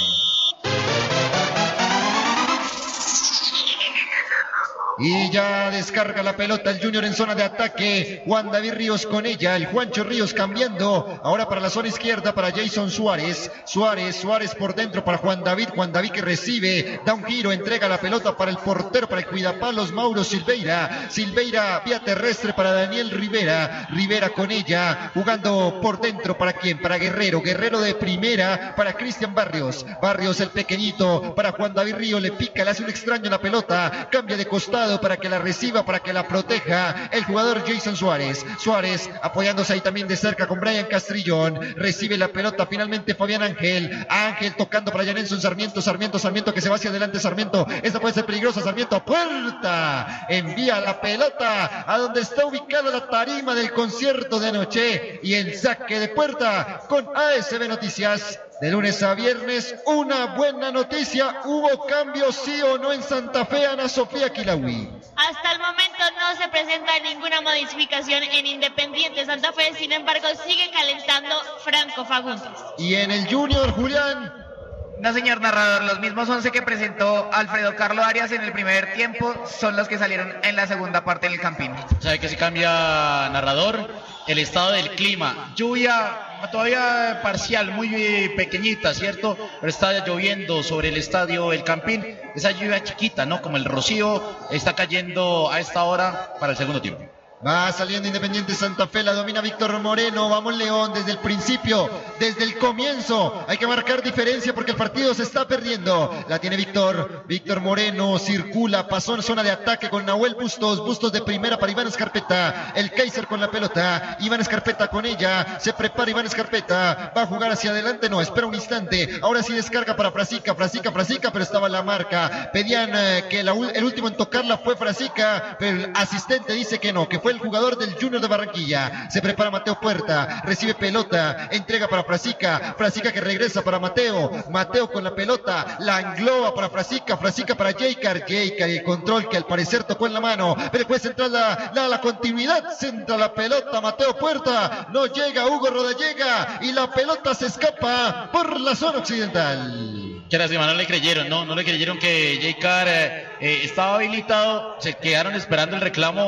Y ya descarga la pelota el Junior en zona de ataque. Juan David Ríos con ella. El Juancho Ríos cambiando. Ahora para la zona izquierda para Jason Suárez. Suárez, Suárez por dentro para Juan David. Juan David que recibe. Da un giro, entrega la pelota para el portero, para el cuidapalos Mauro Silveira. Silveira vía terrestre para Daniel Rivera. Rivera con ella. Jugando por dentro para quién? Para Guerrero. Guerrero de primera para Cristian Barrios. Barrios el pequeñito para Juan David Ríos. Le pica, le hace un extraño la pelota. Cambia de costado para que la reciba, para que la proteja el jugador Jason Suárez. Suárez apoyándose ahí también de cerca con Brian Castrillón. Recibe la pelota finalmente Fabián Ángel. Ángel tocando para Janenson Sarmiento. Sarmiento, Sarmiento que se va hacia adelante. Sarmiento, esta puede ser peligrosa. Sarmiento a puerta. Envía la pelota a donde está ubicada la tarima del concierto de anoche. Y el saque de puerta con A S B Noticias. De lunes a viernes, una buena noticia. ¿Hubo cambios, sí o no, en Santa Fe, Ana Sofía Quilahui? Hasta el momento no se presenta ninguna modificación en Independiente Santa Fe. Sin embargo, sigue calentando Franco Fagundes. ¿Y en el Junior, Julián? No, señor narrador, los mismos once que presentó Alfredo Carlo Arias en el primer tiempo son los que salieron en la segunda parte del Campín. ¿Sabe que si cambia, narrador? El estado del clima. Lluvia todavía parcial, muy pequeñita, ¿cierto? Pero está lloviendo sobre el estadio El Campín. Esa lluvia chiquita, ¿no? Como el rocío está cayendo a esta hora para el segundo tiempo. Va saliendo Independiente Santa Fe, la domina Víctor Moreno. Vamos León desde el principio, desde el comienzo. Hay que marcar diferencia porque el partido se está perdiendo. La tiene Víctor, Víctor Moreno, circula, pasó en zona de ataque con Nahuel Bustos. Bustos de primera para Iván Escarpeta. El Kaiser con la pelota, Iván Escarpeta con ella. Se prepara Iván Escarpeta, va a jugar hacia adelante, no, espera un instante. Ahora sí descarga para Frasica, Frasica, Frasica, pero estaba la marca. Pedían eh, que la, el último en tocarla fue Frasica, pero el asistente dice que no, que fue el jugador del Junior de Barranquilla. Se prepara Mateo Puerta, recibe pelota, entrega para Frasica, Frasica que regresa para Mateo, Mateo con la pelota, la engloba para Frasica, Frasica para Jaycar, Jaycar y el control que al parecer tocó en la mano, pero después centra la, la, la continuidad, centra la pelota, Mateo Puerta, no llega, Hugo Rodallega y la pelota se escapa por la zona occidental. Qué lástima, no le creyeron, no, no le creyeron que Jaycar eh, eh, estaba habilitado, se quedaron esperando el reclamo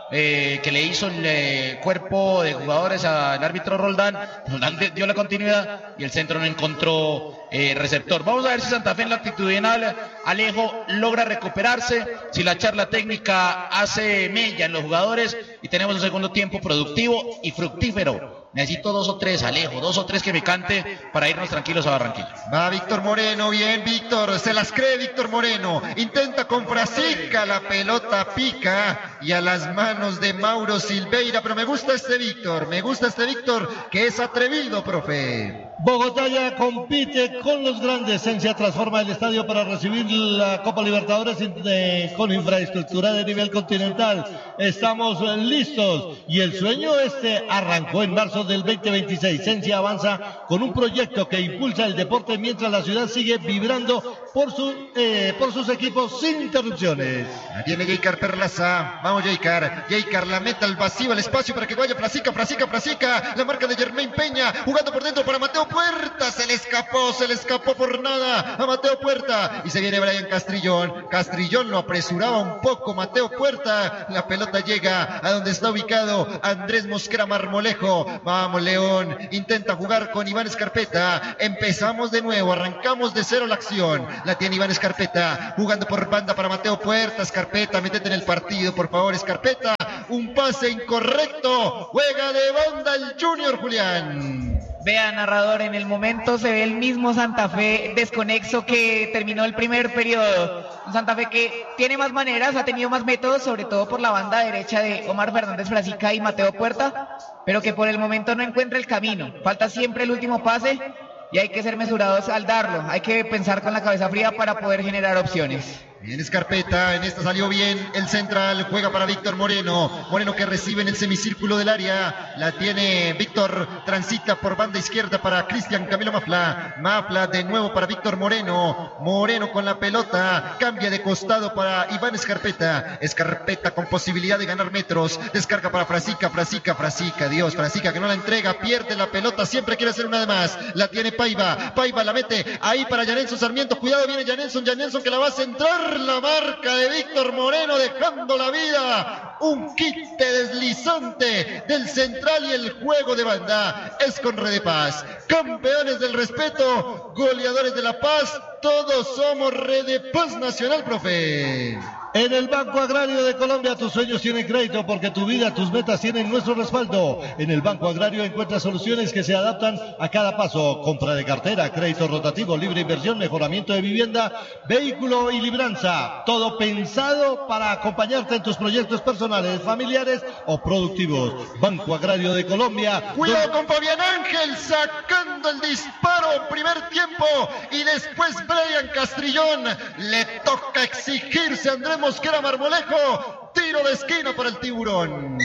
eh, que le hizo el eh, cuerpo de jugadores al árbitro Roldán. Roldán dio la continuidad y el centro no encontró eh, receptor. Vamos a ver si Santa Fe en la actitudinal Alejo logra recuperarse, si la charla técnica hace mella en los jugadores y tenemos un segundo tiempo productivo y fructífero. Necesito dos o tres, Alejo, dos o tres que me cante para irnos tranquilos a Barranquilla. Va Víctor Moreno, bien Víctor, se las cree Víctor Moreno, intenta con Frasica, la pelota pica y a las manos de Mauro Silveira, pero me gusta este Víctor, me gusta este Víctor que es atrevido, profe. Bogotá ya compite con los grandes. Esencia transforma el estadio para recibir la Copa Libertadores de, con infraestructura de nivel continental. Estamos listos y el sueño este arrancó en marzo del veinte veintiséis. Esencia avanza con un proyecto que impulsa el deporte mientras la ciudad sigue vibrando por, su, eh, por sus equipos sin interrupciones. Viene Jaycar Perlaza, vamos Jaycar, Jaycar la meta al vacío, al espacio para que vaya Frasica, Frasica, Frasica, la marca de Germain Peña, jugando por dentro para Mateo Puerta, se le escapó, se le escapó por nada a Mateo Puerta y se viene Brian Castrillón, Castrillón lo apresuraba un poco Mateo Puerta, la pelota llega a donde está ubicado Andrés Mosquera Marmolejo, vamos León, intenta jugar con Iván Escarpeta, empezamos de nuevo, arrancamos de cero la acción, la tiene Iván Escarpeta, jugando por banda para Mateo Puerta, Escarpeta, métete en el partido por favor Escarpeta, un pase incorrecto, juega de banda el Junior Julián. Vea, narrador, en el momento se ve el mismo Santa Fe desconexo que terminó el primer periodo. Un Santa Fe que tiene más maneras, ha tenido más métodos, sobre todo por la banda derecha de Omar Fernández Frasica y Mateo Puerta, pero que por el momento no encuentra el camino. Falta siempre el último pase y hay que ser mesurados al darlo. Hay que pensar con la cabeza fría para poder generar opciones. Bien Escarpeta, en esta salió bien el central, juega para Víctor Moreno, Moreno que recibe en el semicírculo del área, la tiene Víctor, transita por banda izquierda para Cristian Camilo Mafla, Mafla de nuevo para Víctor Moreno, Moreno con la pelota, cambia de costado para Iván Escarpeta, Escarpeta con posibilidad de ganar metros, descarga para Frasica, Frasica, Frasica, Dios, Frasica que no la entrega, pierde la pelota, siempre quiere hacer una de más, la tiene Paiva, Paiva la mete ahí para Janelson Sarmiento, cuidado viene Janelson, Janelson que la va a centrar, la marca de Víctor Moreno dejando la vida, un quite deslizante del central y el juego de banda es con Red de Paz, campeones del respeto, goleadores de la paz, todos somos Red de Paz Nacional, profe. En el Banco Agrario de Colombia tus sueños tienen crédito porque tu vida, tus metas tienen nuestro respaldo. En el Banco Agrario encuentras soluciones que se adaptan a cada paso. Compra de cartera, crédito rotativo, libre inversión, mejoramiento de vivienda, vehículo y libranza. Todo pensado para acompañarte en tus proyectos personales, familiares o productivos. Banco Agrario de Colombia. Cuidado con Fabián Ángel sacando el disparo, primer tiempo y después Brian Castrillón. Le toca exigirse a Andrés Mosquera Marmolejo, tiro de esquina para el Tiburón.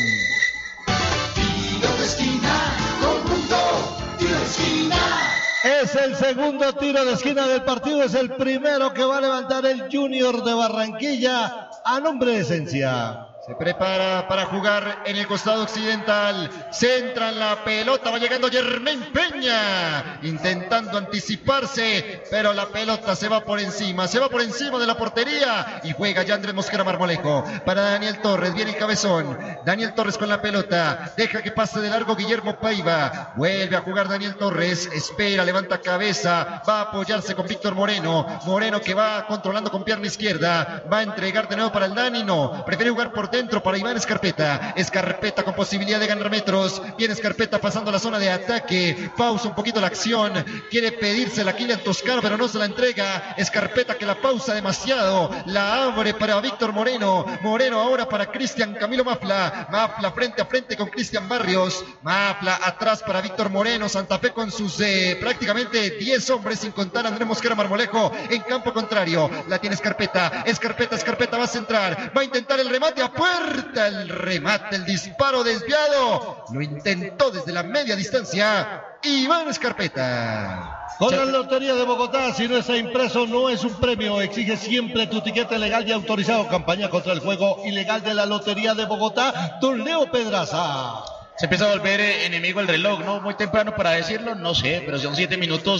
Tiro de esquina, conjunto, tiro de esquina. Es el segundo tiro de esquina del partido, es el primero que va a levantar el Junior de Barranquilla a nombre de Esencia. Se prepara para jugar en el costado occidental, centra la pelota, va llegando Germain Peña, intentando anticiparse, pero la pelota se va por encima, se va por encima de la portería y juega ya Andrés Mosquera Marmolejo para Daniel Torres, viene el cabezón, Daniel Torres con la pelota, deja que pase de largo Guillermo Paiva, vuelve a jugar Daniel Torres, espera, levanta cabeza, va a apoyarse con Víctor Moreno, Moreno que va controlando con pierna izquierda, va a entregar de nuevo para el Dani, no, prefiere jugar por dentro para Iván Escarpeta, Escarpeta con posibilidad de ganar metros, viene Escarpeta pasando la zona de ataque, pausa un poquito la acción, quiere pedirse la Kylian Toscano pero no se la entrega, Escarpeta que la pausa demasiado, la abre para Víctor Moreno, Moreno ahora para Cristian Camilo Mafla, Mafla frente a frente con Cristian Barrios, Mafla atrás para Víctor Moreno, Santa Fe con sus eh, prácticamente diez hombres sin contar a Andrés Mosquera Marmolejo en campo contrario, la tiene Escarpeta, Escarpeta, Escarpeta va a centrar, va a intentar el remate a puerta, el remate, el disparo desviado, lo intentó desde la media distancia Iván Escarpeta. Con la Lotería de Bogotá, si no está impreso no es un premio, exige siempre tu tiquete legal y autorizado, campaña contra el juego ilegal de la Lotería de Bogotá, don Leo Pedraza. Se empieza a volver enemigo el reloj, ¿no? Muy temprano para decirlo, no sé, pero son siete minutos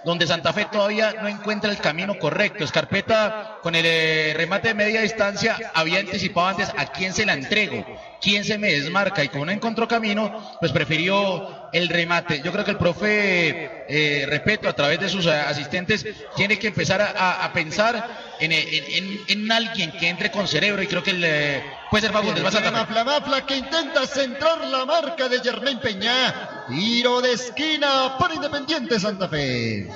donde Santa Fe todavía no encuentra el camino correcto. Escarpeta con el eh, remate de media distancia había anticipado antes a quién se la entrego, quién se me desmarca, y como no encontró camino, pues prefirió el remate. Yo creo que el profe eh, Repeto, a través de sus eh, asistentes, tiene que empezar a, a pensar en, en, en, en alguien que entre con cerebro, y creo que el, eh, puede ser Fagundes. Va a Santa Fe. Mafla, Mafla, que intenta centrar la marca de Germain Peña. Tiro de esquina para Independiente Santa Fe.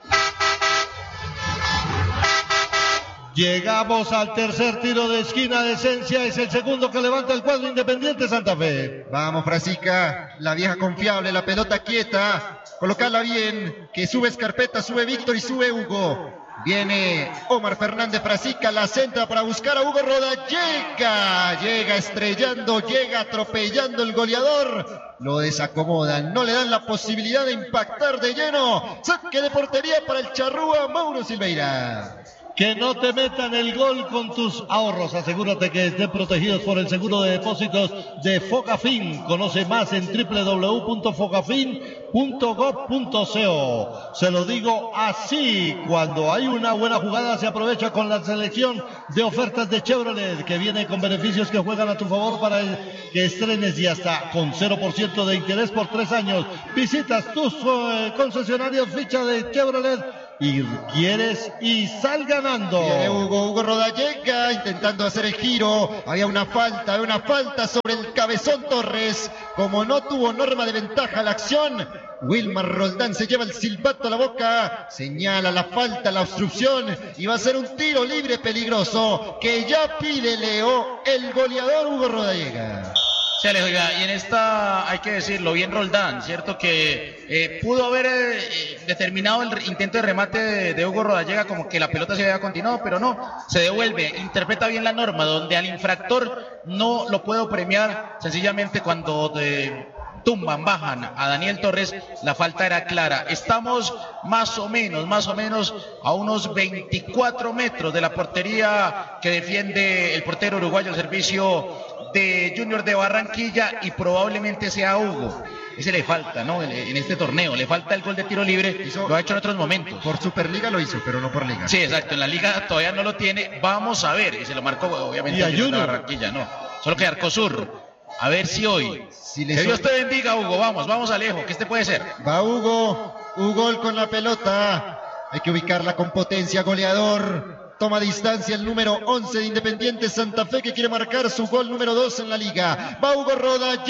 Llegamos al tercer tiro de esquina de Esencia, es el segundo que levanta el cuadro Independiente Santa Fe. Vamos, Frasica, la vieja confiable, la pelota quieta, colocarla bien, que sube Escarpeta, sube Víctor y sube Hugo. Viene Omar Fernández Frasica, la centra para buscar a Hugo Roda, llega, llega estrellando, llega atropellando el goleador, lo desacomodan, no le dan la posibilidad de impactar de lleno. Saque de portería para el charrúa Mauro Silveira. Que no te metan el gol con tus ahorros. Asegúrate que estén protegidos por el seguro de depósitos de Focafin. Conoce más en doble u doble u doble u punto focafin punto gob punto co. Se lo digo así: cuando hay una buena jugada se aprovecha con la selección de ofertas de Chevrolet, que viene con beneficios que juegan a tu favor para que estrenes, y hasta con cero por ciento de interés por tres años. Visitas tus uh, concesionarios ficha de Chevrolet y quieres y sal ganando. Viene Hugo, Hugo Roda llega intentando hacer el giro. Había una falta, había una falta sobre el Cabezón Torres. Como no tuvo norma de ventaja la acción, Wilmar Roldán se lleva el silbato a la boca, señala la falta, la obstrucción, y va a ser un tiro libre peligroso que ya pide Leo, el goleador Hugo Rodallega. Sí, Alejo, y en esta hay que decirlo, bien Roldán, cierto que eh, pudo haber eh, determinado el intento de remate de, de Hugo Rodallega como que la pelota se había continuado, pero no, se devuelve, interpreta bien la norma, donde al infractor no lo puedo premiar, sencillamente cuando de, tumban, bajan a Daniel Torres, la falta era clara. Estamos más o menos, más o menos a unos veinticuatro metros de la portería que defiende el portero uruguayo al servicio de Junior de Barranquilla, y probablemente sea Hugo. Ese le falta, ¿no? En este torneo, le falta el gol de tiro libre, hizo, lo ha hecho en otros momentos. Por Superliga lo hizo, pero no por Liga. Sí, exacto, en la Liga todavía no lo tiene, vamos a ver, y se lo marcó obviamente a Junior de Barranquilla, no, solo que Arcosur, a ver si hoy, si que Dios te bendiga, Hugo, vamos, vamos Alejo, que este puede ser. Va Hugo, Hugo con la pelota, hay que ubicarla con potencia, goleador. Toma distancia el número once de Independiente Santa Fe, que quiere marcar su gol número dos en la liga. Va Hugo Roda,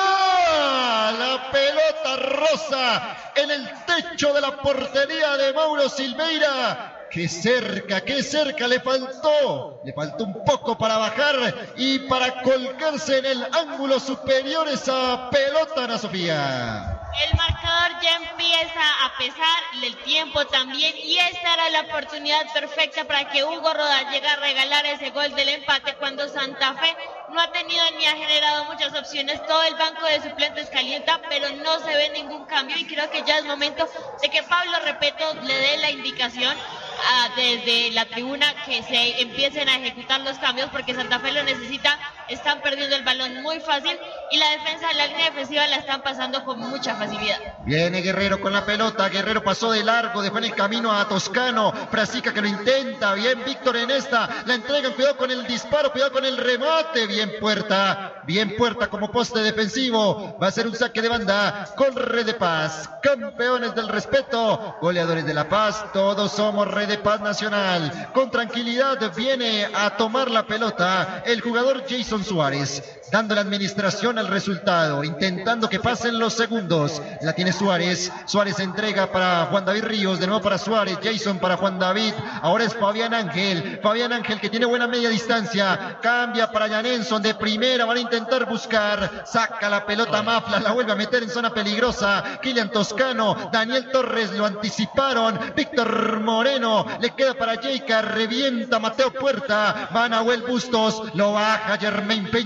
llega la pelota rosa en el techo de la portería de Mauro Silveira. Qué cerca, qué cerca le faltó. Le faltó un poco para bajar y para colgarse en el ángulo superior esa pelota, Ana Sofía. El marcador ya empieza a pesar, el tiempo también, y esta era la oportunidad perfecta para que Hugo Roda llegue a regalar ese gol del empate cuando Santa Fe no ha tenido ni ha generado muchas opciones. Todo el banco de suplentes calienta, pero no se ve ningún cambio, y creo que ya es momento de que Pablo Repeto le dé la indicación a, desde la tribuna, que se empiecen a ejecutar los cambios, porque Santa Fe lo necesita. Están perdiendo el balón muy fácil y la defensa, la línea defensiva la están pasando con mucha facilidad. Viene Guerrero con la pelota, Guerrero pasó de largo, dejó en el camino a Toscano, Frasica que lo intenta, bien Víctor en esta, la entregan, cuidado con el disparo, cuidado con el remate, bien Puerta, bien Puerta como poste defensivo, va a ser un saque de banda con Red de Paz, campeones del respeto, goleadores de La Paz, todos somos Red de Paz Nacional. Con tranquilidad viene a tomar la pelota el jugador Jason Suárez, dando la administración al resultado, intentando que pasen los segundos. La tiene Suárez, Suárez entrega para Juan David Ríos, de nuevo para Suárez, Jason para Juan David, ahora es Fabián Ángel, Fabián Ángel que tiene buena media distancia, cambia para Janenson de primera, van a intentar buscar, saca la pelota Mafla, la vuelve a meter en zona peligrosa, Kylian Toscano, Daniel Torres lo anticiparon, Víctor Moreno, le queda para Jeica, revienta Mateo Puerta, va Nahuel Bustos, lo baja Germain Peña,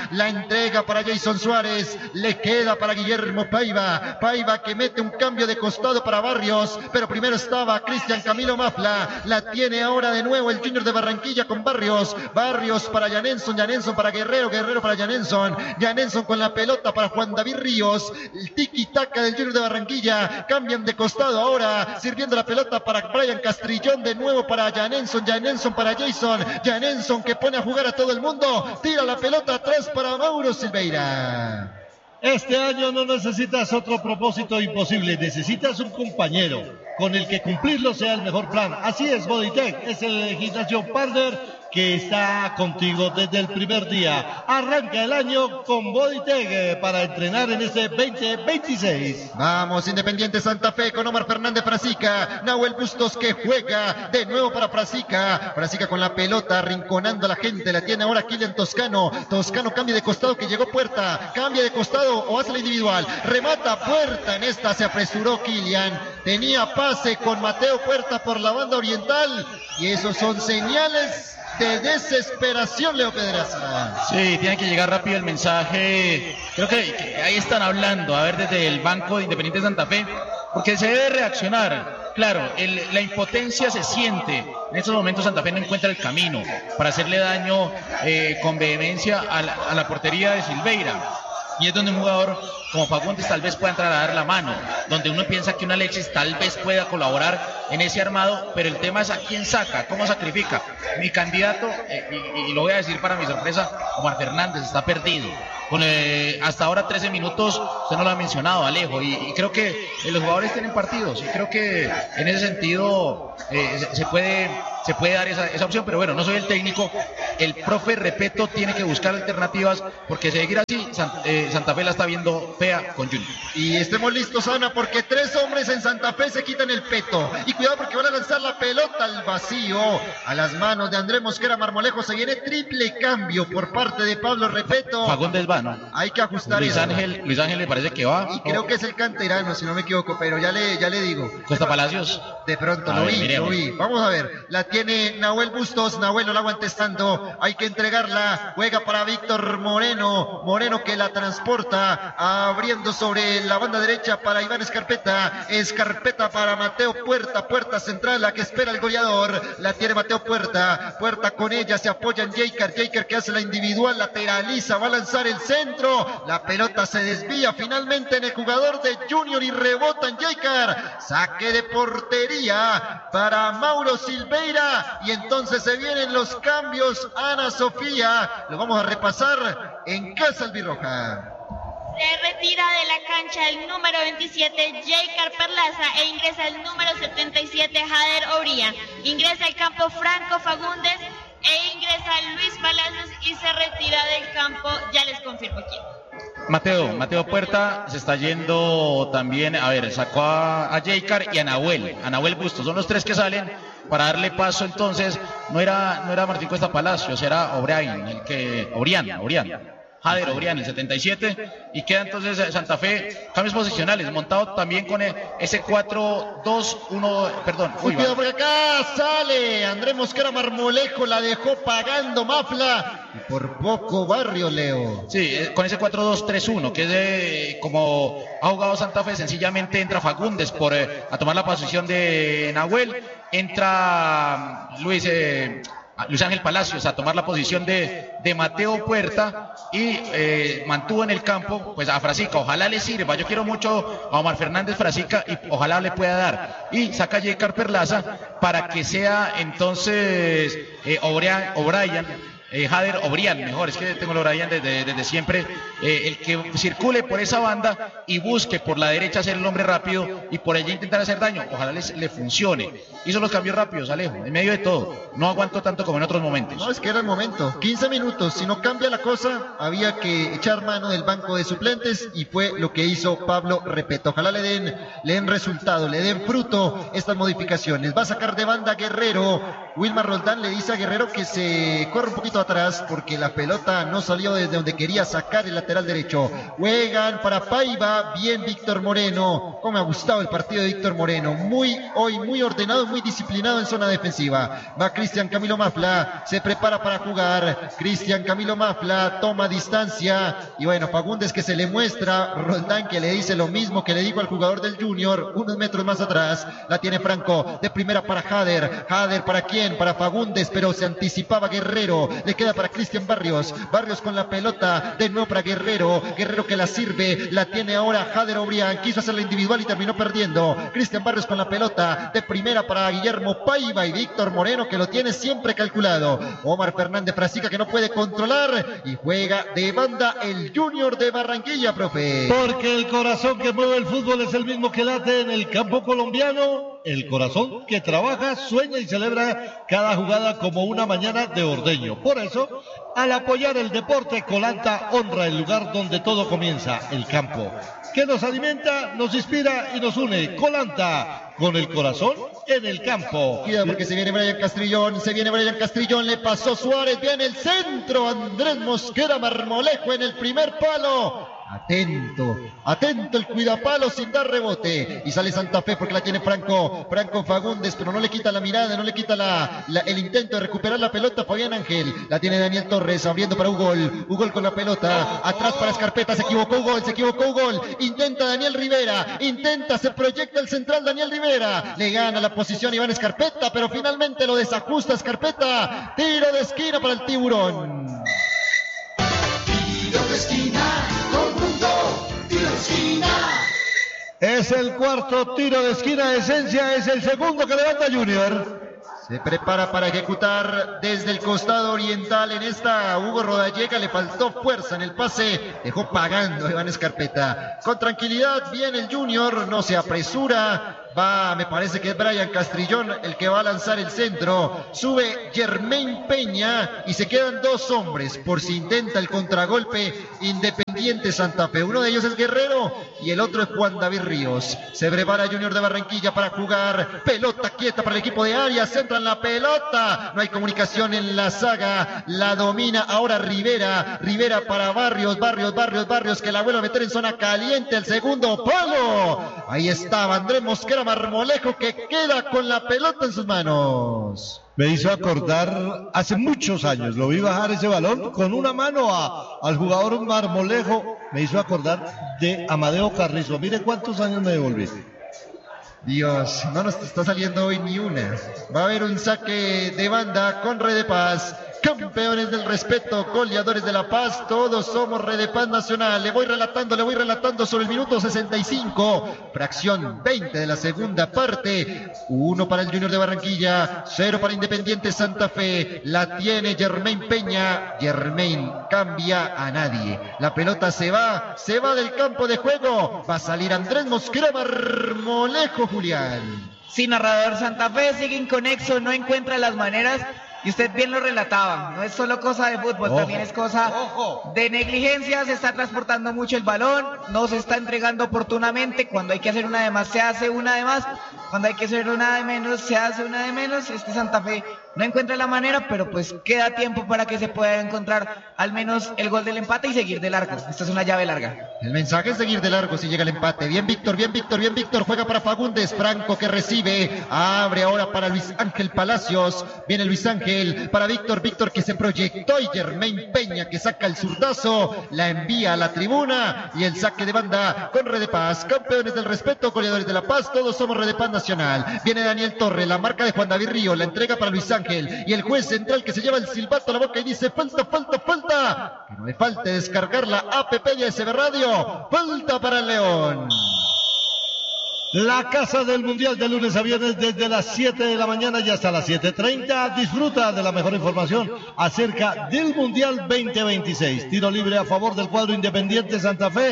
la entrega para Jason Suárez, le queda para Guillermo Paiva, Paiva que mete un cambio de costado para Barrios, pero primero estaba Cristian Camilo Mafla, la tiene ahora de nuevo el Junior de Barranquilla con Barrios, Barrios para Janenson, Janenson para Guerrero, Guerrero para Janenson, Janenson con la pelota para Juan David Ríos, el tiki-taka del Junior de Barranquilla, cambian de costado ahora, sirviendo la pelota para Brian Castrillón, de nuevo para Janenson, Janenson para Jason, Janenson que pone a jugar a todo el mundo, tira la pelota atrás para Mauro Silveira. Este año no necesitas otro propósito imposible, necesitas un compañero con el que cumplirlo sea el mejor plan. Así es, Bodytech es el gimnasio partner que está contigo desde el primer día. Arranca el año con Bodytech eh, para entrenar en este veinte veintiséis. Vamos, Independiente Santa Fe con Omar Fernández Frasica, Nahuel Bustos que juega de nuevo para Frasica, Frasica con la pelota arrinconando a la gente, la tiene ahora Kylian Toscano, Toscano cambia de costado que llegó Puerta, cambia de costado o hace la individual, remata Puerta, en esta se apresuró Kylian, tenía pase con Mateo Puerta por la banda oriental y esos son señales de desesperación, Leo Pedraza. Sí, tiene que llegar rápido el mensaje. Creo que, que ahí están hablando, a ver, desde el banco de Independiente Santa Fe, porque se debe reaccionar. Claro, el, la impotencia se siente. En estos momentos Santa Fe no encuentra el camino para hacerle daño eh, con vehemencia a la, a la portería de Silveira. Y es donde un jugador como Fagundes tal vez pueda entrar a dar la mano, donde uno piensa que un Alexis tal vez pueda colaborar en ese armado, pero el tema es a quién saca, cómo sacrifica. Mi candidato, eh, y, y lo voy a decir para mi sorpresa, Omar Fernández está perdido. Con, eh, hasta ahora trece minutos, usted no lo ha mencionado, Alejo, y, y creo que eh, los jugadores tienen partidos, y creo que en ese sentido eh, se, se puede... se puede dar esa, esa opción, pero bueno, no soy el técnico, el profe Repeto tiene que buscar alternativas, porque seguir así, San, eh, Santa Fe la está viendo fea con Junior. Y estemos listos, Ana, porque tres hombres en Santa Fe se quitan el peto, y cuidado porque van a lanzar la pelota al vacío, a las manos de Andrés Mosquera Marmolejo, se viene triple cambio por parte de Pablo Repeto. Fagundes va, ¿no? Hay que ajustar Luis eso. Ángel, Luis Ángel le parece que va. Y creo que es el canterano, si no me equivoco, pero ya le, ya le digo. Costa Palacios. De pronto, A lo ver, vi, miremos. lo vi. Vamos a ver, la tiene Nahuel Bustos, Nahuel no la aguanta estando, hay que entregarla, juega para Víctor Moreno, Moreno que la transporta, abriendo sobre la banda derecha para Iván Escarpeta, Escarpeta para Mateo Puerta, Puerta central, la que espera el goleador, la tiene Mateo Puerta, Puerta con ella, se apoya en Jaker, Jaker que hace la individual, lateraliza, va a lanzar el centro, la pelota se desvía finalmente en el jugador de Junior y rebota en Jaker, saque de portería para Mauro Silveira, y entonces se vienen los cambios, Ana Sofía, lo vamos a repasar en Casa Albirroja. Se retira de la cancha el número veintisiete, Jaker Perlaza, e ingresa el número setenta y siete, Jader Obría. Ingresa al campo Franco Fagundes e ingresa Luis Palacios y se retira del campo, ya les confirmo quién. Mateo, Mateo Puerta se está yendo también, a ver, sacó a, a Jaker y a Nahuel, a Nahuel Bustos, son los tres que salen para darle paso. Entonces no era, no era Martín Cuesta Palacios, era O'Brien, el que, Orián, Orián. Jader Obrián, el setenta y siete, y queda entonces Santa Fe, cambios posicionales, montado también con ese cuatro dos uno, perdón. Uy, cuidado porque acá sale Andrés Mosquera Marmolejo, la dejó pagando Mafla, y por poco Barrio, Leo. Sí, con ese cuatro dos tres uno, que es de, como ha jugado Santa Fe, sencillamente entra Fagundes por, eh, a tomar la posición de Nahuel, entra Luis... Eh, Luis Ángel Palacios a tomar la posición de, de Mateo Puerta y eh, mantuvo en el campo pues a Frasica, ojalá le sirva, yo quiero mucho a Omar Fernández Frasica y ojalá le pueda dar, y saca a Jaker Perlaza para que sea entonces eh, O'Brien, O'Brien eh, Jader Obrián, mejor, es que tengo el O'Brien desde, desde siempre, eh, el que circule por esa banda y busque por la derecha ser el hombre rápido y por allí intentar hacer daño, ojalá les, le funcione. Hizo los cambios rápidos, Alejo, en medio de todo, no aguantó tanto como en otros momentos. No, es que era el momento, quince minutos, si no cambia la cosa, había que echar mano del banco de suplentes y fue lo que hizo Pablo Repeto. Ojalá le den, le den resultado, le den fruto estas modificaciones. Va a sacar de banda Guerrero, Wilmar Roldán le dice a Guerrero que se corre un poquito poquito atrás porque la pelota no salió desde donde quería sacar el lateral derecho. Juegan para Paiva, bien Víctor Moreno. Cómo me ha gustado el partido de Víctor Moreno. Muy hoy muy ordenado, muy disciplinado en zona defensiva. Va Cristian Camilo Mafla, se prepara para jugar. Cristian Camilo Mafla toma distancia y bueno, Fagundes que se le muestra, Roldán que le dice lo mismo que le dijo al jugador del Junior, unos metros más atrás. La tiene Franco, de primera para Jader. Jader para quién, para Fagundes, pero se anticipaba Guerrero. Le queda para Cristian Barrios. Barrios con la pelota, de nuevo para Guerrero. Guerrero que la sirve, la tiene ahora Jader Obrián. Quiso hacerla individual y terminó perdiendo. Cristian Barrios con la pelota, de primera para Guillermo Paiva y Víctor Moreno que lo tiene siempre calculado. Omar Fernández Frasica que no puede controlar y juega de banda el Junior de Barranquilla, profe. Porque el corazón que mueve el fútbol es el mismo que late en el campo colombiano. El corazón que trabaja, sueña y celebra cada jugada como una mañana de ordeño. Por eso, al apoyar el deporte, Colanta honra el lugar donde todo comienza, el campo, que nos alimenta, nos inspira y nos une. Colanta, con el corazón en el campo. Cuidado porque se viene Brian Castrillón, se viene Brian Castrillón, le pasó Suárez, viene el centro, Andrés Mosquera Marmolejo en el primer palo. Atento, atento el cuidapalo sin dar rebote. Y sale Santa Fe porque la tiene Franco. Franco Fagundes, pero no le quita la mirada, no le quita la, la, el intento de recuperar la pelota. Fabián Ángel, la tiene Daniel Torres, abriendo para Ugol. Ugol con la pelota, atrás para Escarpeta, se equivocó Ugol, se equivocó Ugol. Intenta Daniel Rivera, intenta, se proyecta el central Daniel Rivera. Le gana la posición Iván Escarpeta, pero finalmente lo desajusta Escarpeta. Tiro de esquina para el Tiburón. Tiro de esquina, conjunto, tiro de esquina. Es el cuarto tiro de esquina de Esencia, es el segundo que levanta Junior. Se prepara para ejecutar desde el costado oriental en esta. Hugo Rodallega le faltó fuerza en el pase, dejó pagando a Iván Escarpeta. Con tranquilidad viene el Junior, no se apresura. Va, me parece que es Brian Castrillón el que va a lanzar el centro. Sube Germain Peña y se quedan dos hombres por si intenta el contragolpe Independiente Santa Fe. Uno de ellos es Guerrero y el otro es Juan David Ríos. Se prepara Junior de Barranquilla para jugar. Pelota quieta para el equipo de Arias. Centran la pelota. No hay comunicación en la saga. La domina ahora Rivera. Rivera para Barrios. Barrios, Barrios, Barrios que la vuelve a meter en zona caliente. El segundo palo. Ahí estaba Andrés Mosquera Marmolejo que queda con la pelota en sus manos. Me hizo acordar, hace muchos años, lo vi bajar ese balón con una mano a, al jugador Marmolejo. Me hizo acordar de Amadeo Carrizo. Mire cuántos años me devolví. Dios, no nos está saliendo hoy ni una. Va a haber un saque de banda con Red de Paz. Campeones del respeto, goleadores de la paz, todos somos Red de Paz Nacional. Le voy relatando, le voy relatando sobre el minuto sesenta y cinco, fracción veinte de la segunda parte. Uno para el Junior de Barranquilla, cero para Independiente Santa Fe. La tiene Germain Peña. Germain cambia a nadie. La pelota se va, se va del campo de juego. Va a salir Andrés Mosquera Marmolejo, Julián. Sí, narrador, Santa Fe sigue inconexo, no encuentra las maneras. Y usted bien lo relataba, no es solo cosa de fútbol, ojo, también es cosa ojo. de negligencia, se está transportando mucho el balón, no se está entregando oportunamente, cuando hay que hacer una de más se hace una de más, cuando hay que hacer una de menos se hace una de menos. Este Santa Fe no encuentra la manera, pero pues queda tiempo para que se pueda encontrar al menos el gol del empate y seguir de largo. Esta es una llave larga. El mensaje es seguir de largo si llega el empate. Bien Víctor, bien Víctor, bien Víctor, juega para Fagundes, Franco que recibe, abre ahora para Luis Ángel Palacios, viene Luis Ángel para Víctor, Víctor que se proyectó y Germain Peña que saca el zurdazo, la envía a la tribuna y el saque de banda con Red de Paz. Campeones del respeto, goleadores de la paz, todos somos Red de Paz Nacional. Viene Daniel Torre, la marca de Juan David Río, la entrega para Luis Ángel y el juez central que se lleva el silbato a la boca y dice falta, falta, falta. Que no le falte descargar la app de A S B Radio. Falta para el León. La casa del Mundial de lunes a viernes desde las siete de la mañana y hasta las siete treinta. Disfruta de la mejor información acerca del Mundial veinte veintiséis. Tiro libre a favor del cuadro Independiente Santa Fe.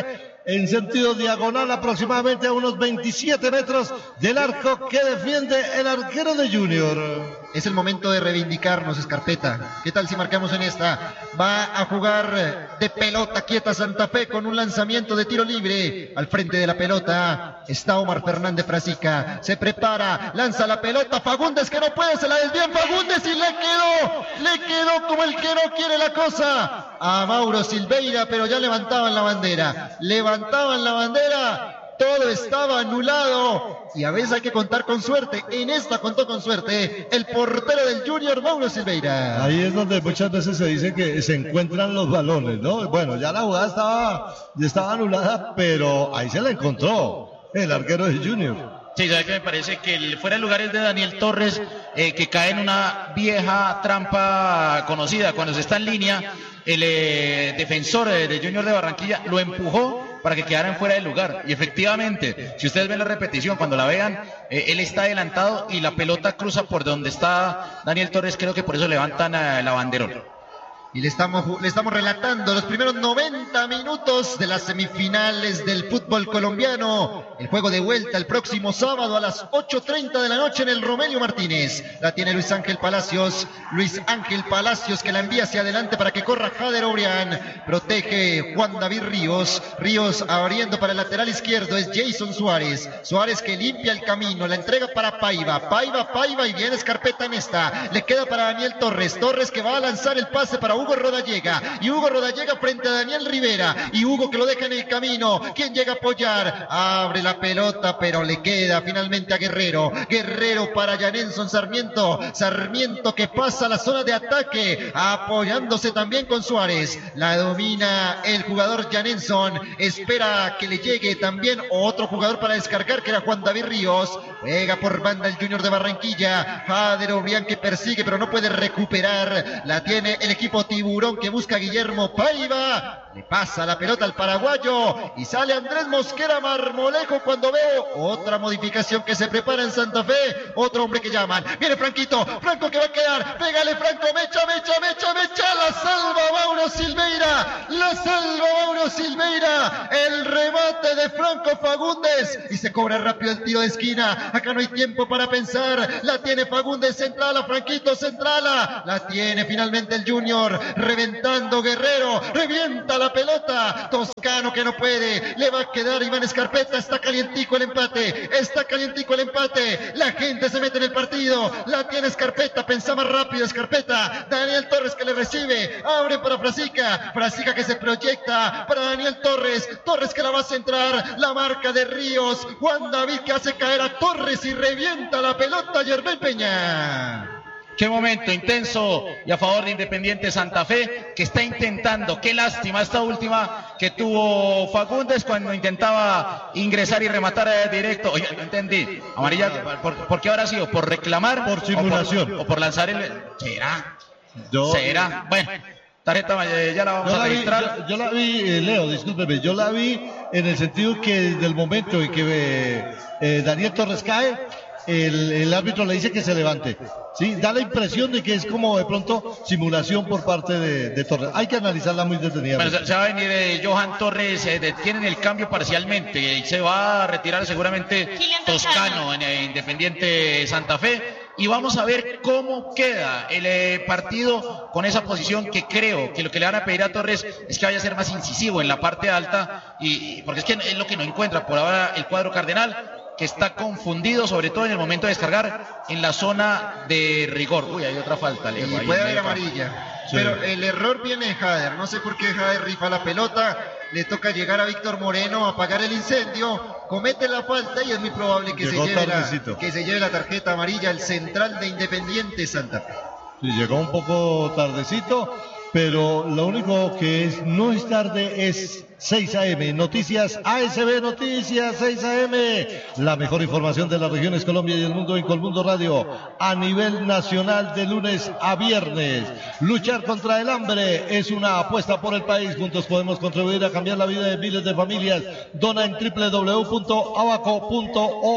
en sentido diagonal, aproximadamente a unos veintisiete metros del arco que defiende el arquero de Junior. Es el momento de reivindicarnos, Escarpeta. ¿Qué tal si marcamos en esta? Va a jugar de pelota quieta Santa Fe con un lanzamiento de tiro libre. Al frente de la pelota está Omar Fernández Frasica. Se prepara, lanza la pelota. Fagundes que no puede, se la desvían Fagundes y le quedó. Le quedó como el que no quiere la cosa a Mauro Silveira, pero ya levantaban la bandera. Levantaban la bandera. Todo estaba anulado y a veces hay que contar con suerte. En esta contó con suerte el portero del Junior, Mauro Silveira. Ahí es donde muchas veces se dice que se encuentran los balones, ¿no? Bueno, ya la jugada estaba, ya estaba anulada, pero ahí se la encontró el arquero de Junior. Sí, ¿sabe qué me parece? Que el fuera de lugar es de Daniel Torres, eh, que cae en una vieja trampa conocida. Cuando se está en línea, el eh, defensor eh, de Junior de Barranquilla lo empujó para que quedaran fuera de lugar. Y efectivamente, si ustedes ven la repetición, cuando la vean, eh, él está adelantado y la pelota cruza por donde está Daniel Torres. Creo que por eso levantan eh, la banderola. Y le estamos, le estamos relatando los primeros noventa minutos de las semifinales del fútbol colombiano. El juego de vuelta el próximo sábado a las ocho treinta de la noche en el Romelio Martínez. La tiene Luis Ángel Palacios. Luis Ángel Palacios que la envía hacia adelante para que corra Jader Obrián. Protege Juan David Ríos. Ríos abriendo para el lateral izquierdo es Jason Suárez. Suárez que limpia el camino. La entrega para Paiva. Paiva, Paiva y viene Escarpeta en esta. Le queda para Daniel Torres. Torres que va a lanzar el pase para Hugo Rodallega, y Hugo Rodallega frente a Daniel Rivera, y Hugo que lo deja en el camino. ¿Quién llega a apoyar? Abre la pelota, pero le queda finalmente a Guerrero. Guerrero para Janenson Sarmiento. Sarmiento que pasa a la zona de ataque, apoyándose también con Suárez. La domina el jugador Janenson. Espera que le llegue también otro jugador para descargar, que era Juan David Ríos. Juega por banda el Junior de Barranquilla. Jader Obrián que persigue, pero no puede recuperar. La tiene el equipo Tiburón que busca a Guillermo Paiva. Le pasa la pelota al paraguayo y sale Andrés Mosquera Marmolejo cuando veo otra modificación que se prepara en Santa Fe. Otro hombre que llaman. Viene Franquito. Franco que va a quedar. Pégale Franco. Mecha, mecha, mecha, mecha. La salva Mauro Silveira. La salva Mauro Silveira. El remate de Franco Fagundes. Y se cobra rápido el tiro de esquina. Acá no hay tiempo para pensar. La tiene Fagundes. Centrala. Franquito. Centrala. La tiene finalmente el Junior. Reventando Guerrero. Revienta la pelota. Toscano que no puede. Le va a quedar Iván Escarpeta. Está calientico el empate. Está calientico el empate. La gente se mete en el partido. La tiene Escarpeta. Pensa más rápido Escarpeta. Daniel Torres que le recibe. Abre para Frasica. Frasica que se proyecta para Daniel Torres. Torres que la va a centrar. La marca de Ríos. Juan David que hace caer a Torres y revienta la pelota. Yermel Peña. Qué momento intenso y a favor de Independiente Santa Fe, que está intentando, qué lástima esta última que tuvo Fagundes cuando intentaba ingresar y rematar directo. Oye, no entendí. Amarilla, ¿por, ¿por qué habrá sido? ¿Por reclamar? Por simulación. O por, o por lanzar el... ¿Será? Yo... ¿Será? Bueno, tarjeta eh, ya la vamos yo a la registrar. Vi, yo, yo la vi, eh, Leo, discúlpeme, yo la vi en el sentido que desde el momento en que eh, eh, Daniel Torres cae, el, el árbitro le dice que se levante. Sí, da la impresión de que es como de pronto simulación por parte de, de Torres. Hay que analizarla muy detenidamente. Bueno, se, se va a venir eh, Johan Torres, eh, detienen el cambio parcialmente y se va a retirar seguramente Toscano en eh, Independiente Santa Fe. Y vamos a ver cómo queda el eh, partido con esa posición, que creo que lo que le van a pedir a Torres es que vaya a ser más incisivo en la parte alta, y, y porque es que es lo que no encuentra por ahora el cuadro cardenal, que está confundido, sobre todo en el momento de descargar en la zona de rigor. Uy, hay otra falta, Leo. Y puede haber amarilla. Sí. Pero el error viene de Jader. No sé por qué Jader rifa la pelota. Le toca llegar a Víctor Moreno a apagar el incendio. Comete la falta y es muy probable que, se lleve, la, que se lleve la tarjeta amarilla el central de Independiente Santa Fe. Sí, llegó un poco tardecito, pero lo único que es no es tarde es seis a eme, Noticias A S B, Noticias seis a eme, la mejor información de las regiones Colombia y el mundo en Colmundo Radio, a nivel nacional de lunes a viernes. Luchar contra el hambre es una apuesta por el país, juntos podemos contribuir a cambiar la vida de miles de familias. Dona en doble u doble u doble u punto abaco punto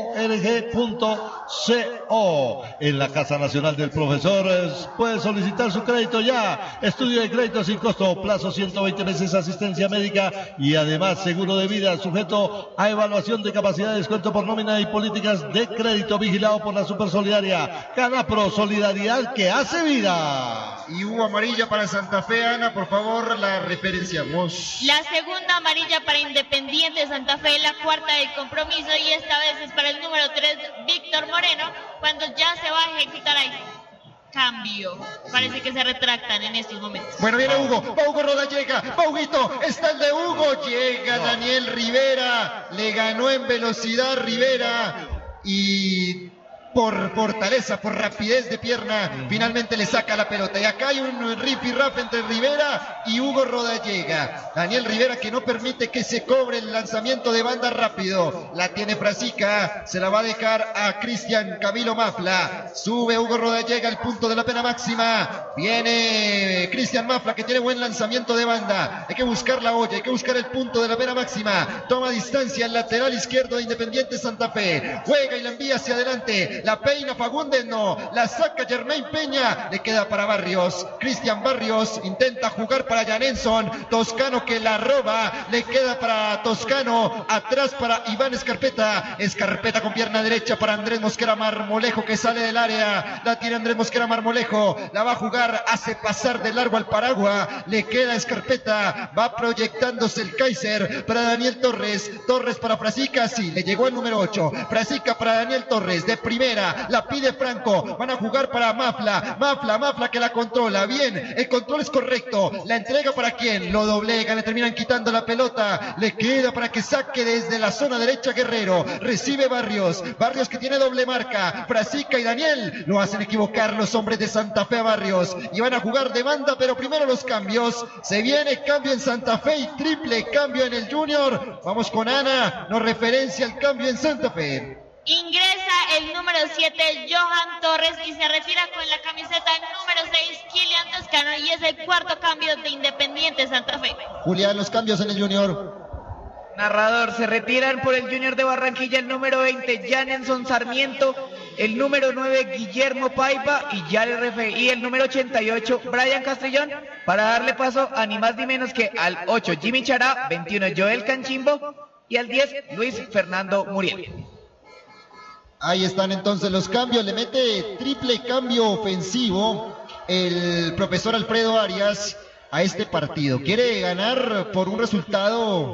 org punto co. En la Casa Nacional del Profesor puede solicitar su crédito ya, estudio de crédito sin costo, plazo ciento veinte meses, asistencia médica y además seguro de vida sujeto a evaluación de capacidad de descuento por nómina y políticas de crédito vigilado por la Supersolidaria. Canapro, solidaridad que hace vida. Y hubo amarilla para Santa Fe, Ana, por favor, la referenciamos. La segunda amarilla para Independiente Santa Fe, la cuarta del compromiso, y esta vez es para el número tres, Víctor Moreno, cuando ya se va a ejecutar ahí. Cambio. Parece que se retractan en estos momentos. Bueno, viene Hugo. Va Hugo Roda, llega. Va Huguito. Está el de Hugo. Llega Daniel Rivera. Le ganó en velocidad Rivera. Y por fortaleza, por rapidez de pierna, finalmente le saca la pelota. Y acá hay un rifirraf entre Rivera y Hugo Rodallega. Daniel Rivera que no permite que se cobre el lanzamiento de banda rápido. La tiene Frasica, se la va a dejar a Cristian Camilo Mafla. Sube Hugo Rodallega al punto de la pena máxima. Viene Cristian Mafla que tiene buen lanzamiento de banda. Hay que buscar la olla, hay que buscar el punto de la pena máxima. Toma distancia el lateral izquierdo de Independiente Santa Fe. Juega y la envía hacia adelante. La peina Fagundes, no, la saca Germain Peña, le queda para Barrios, Cristian Barrios intenta jugar para Janenson, Toscano que la roba, le queda para Toscano, atrás para Iván Escarpeta, Escarpeta con pierna derecha para Andrés Mosquera Marmolejo que sale del área, la tiene Andrés Mosquera Marmolejo, la va a jugar, hace pasar de largo al Paragua, le queda Escarpeta, va proyectándose el Kaiser para Daniel Torres, Torres para Frasica, sí, le llegó el número ocho, Frasica para Daniel Torres, de primera, la pide Franco, van a jugar para Mafla, Mafla, Mafla que la controla, bien, el control es correcto, la entrega para quién, lo doblega, le terminan quitando la pelota, le queda para que saque desde la zona derecha Guerrero, recibe Barrios, Barrios que tiene doble marca, Frasica y Daniel, lo hacen equivocar los hombres de Santa Fe a Barrios, y van a jugar de banda, pero primero los cambios, se viene cambio en Santa Fe y triple cambio en el Junior, vamos con Ana, nos referencia el cambio en Santa Fe. Ingresa el número siete, Johan Torres, y se retira con la camiseta número seis, Kilian Toscano, y es el cuarto cambio de Independiente Santa Fe. Julián, los cambios en el Junior. Narrador, se retiran por el Junior de Barranquilla el número veinte, Janenson Sarmiento, el número nueve, Guillermo Paiva, y ya le refe- y el número ochenta y ocho, Brian Castellón, para darle paso a ni más ni menos que al ocho, Jimmy Chará, veintiuno, Joel Canchimbo, y al diez, Luis Fernando Muriel. Ahí están entonces los cambios, le mete triple cambio ofensivo el profesor Alfredo Arias a este partido. Quiere ganar por un resultado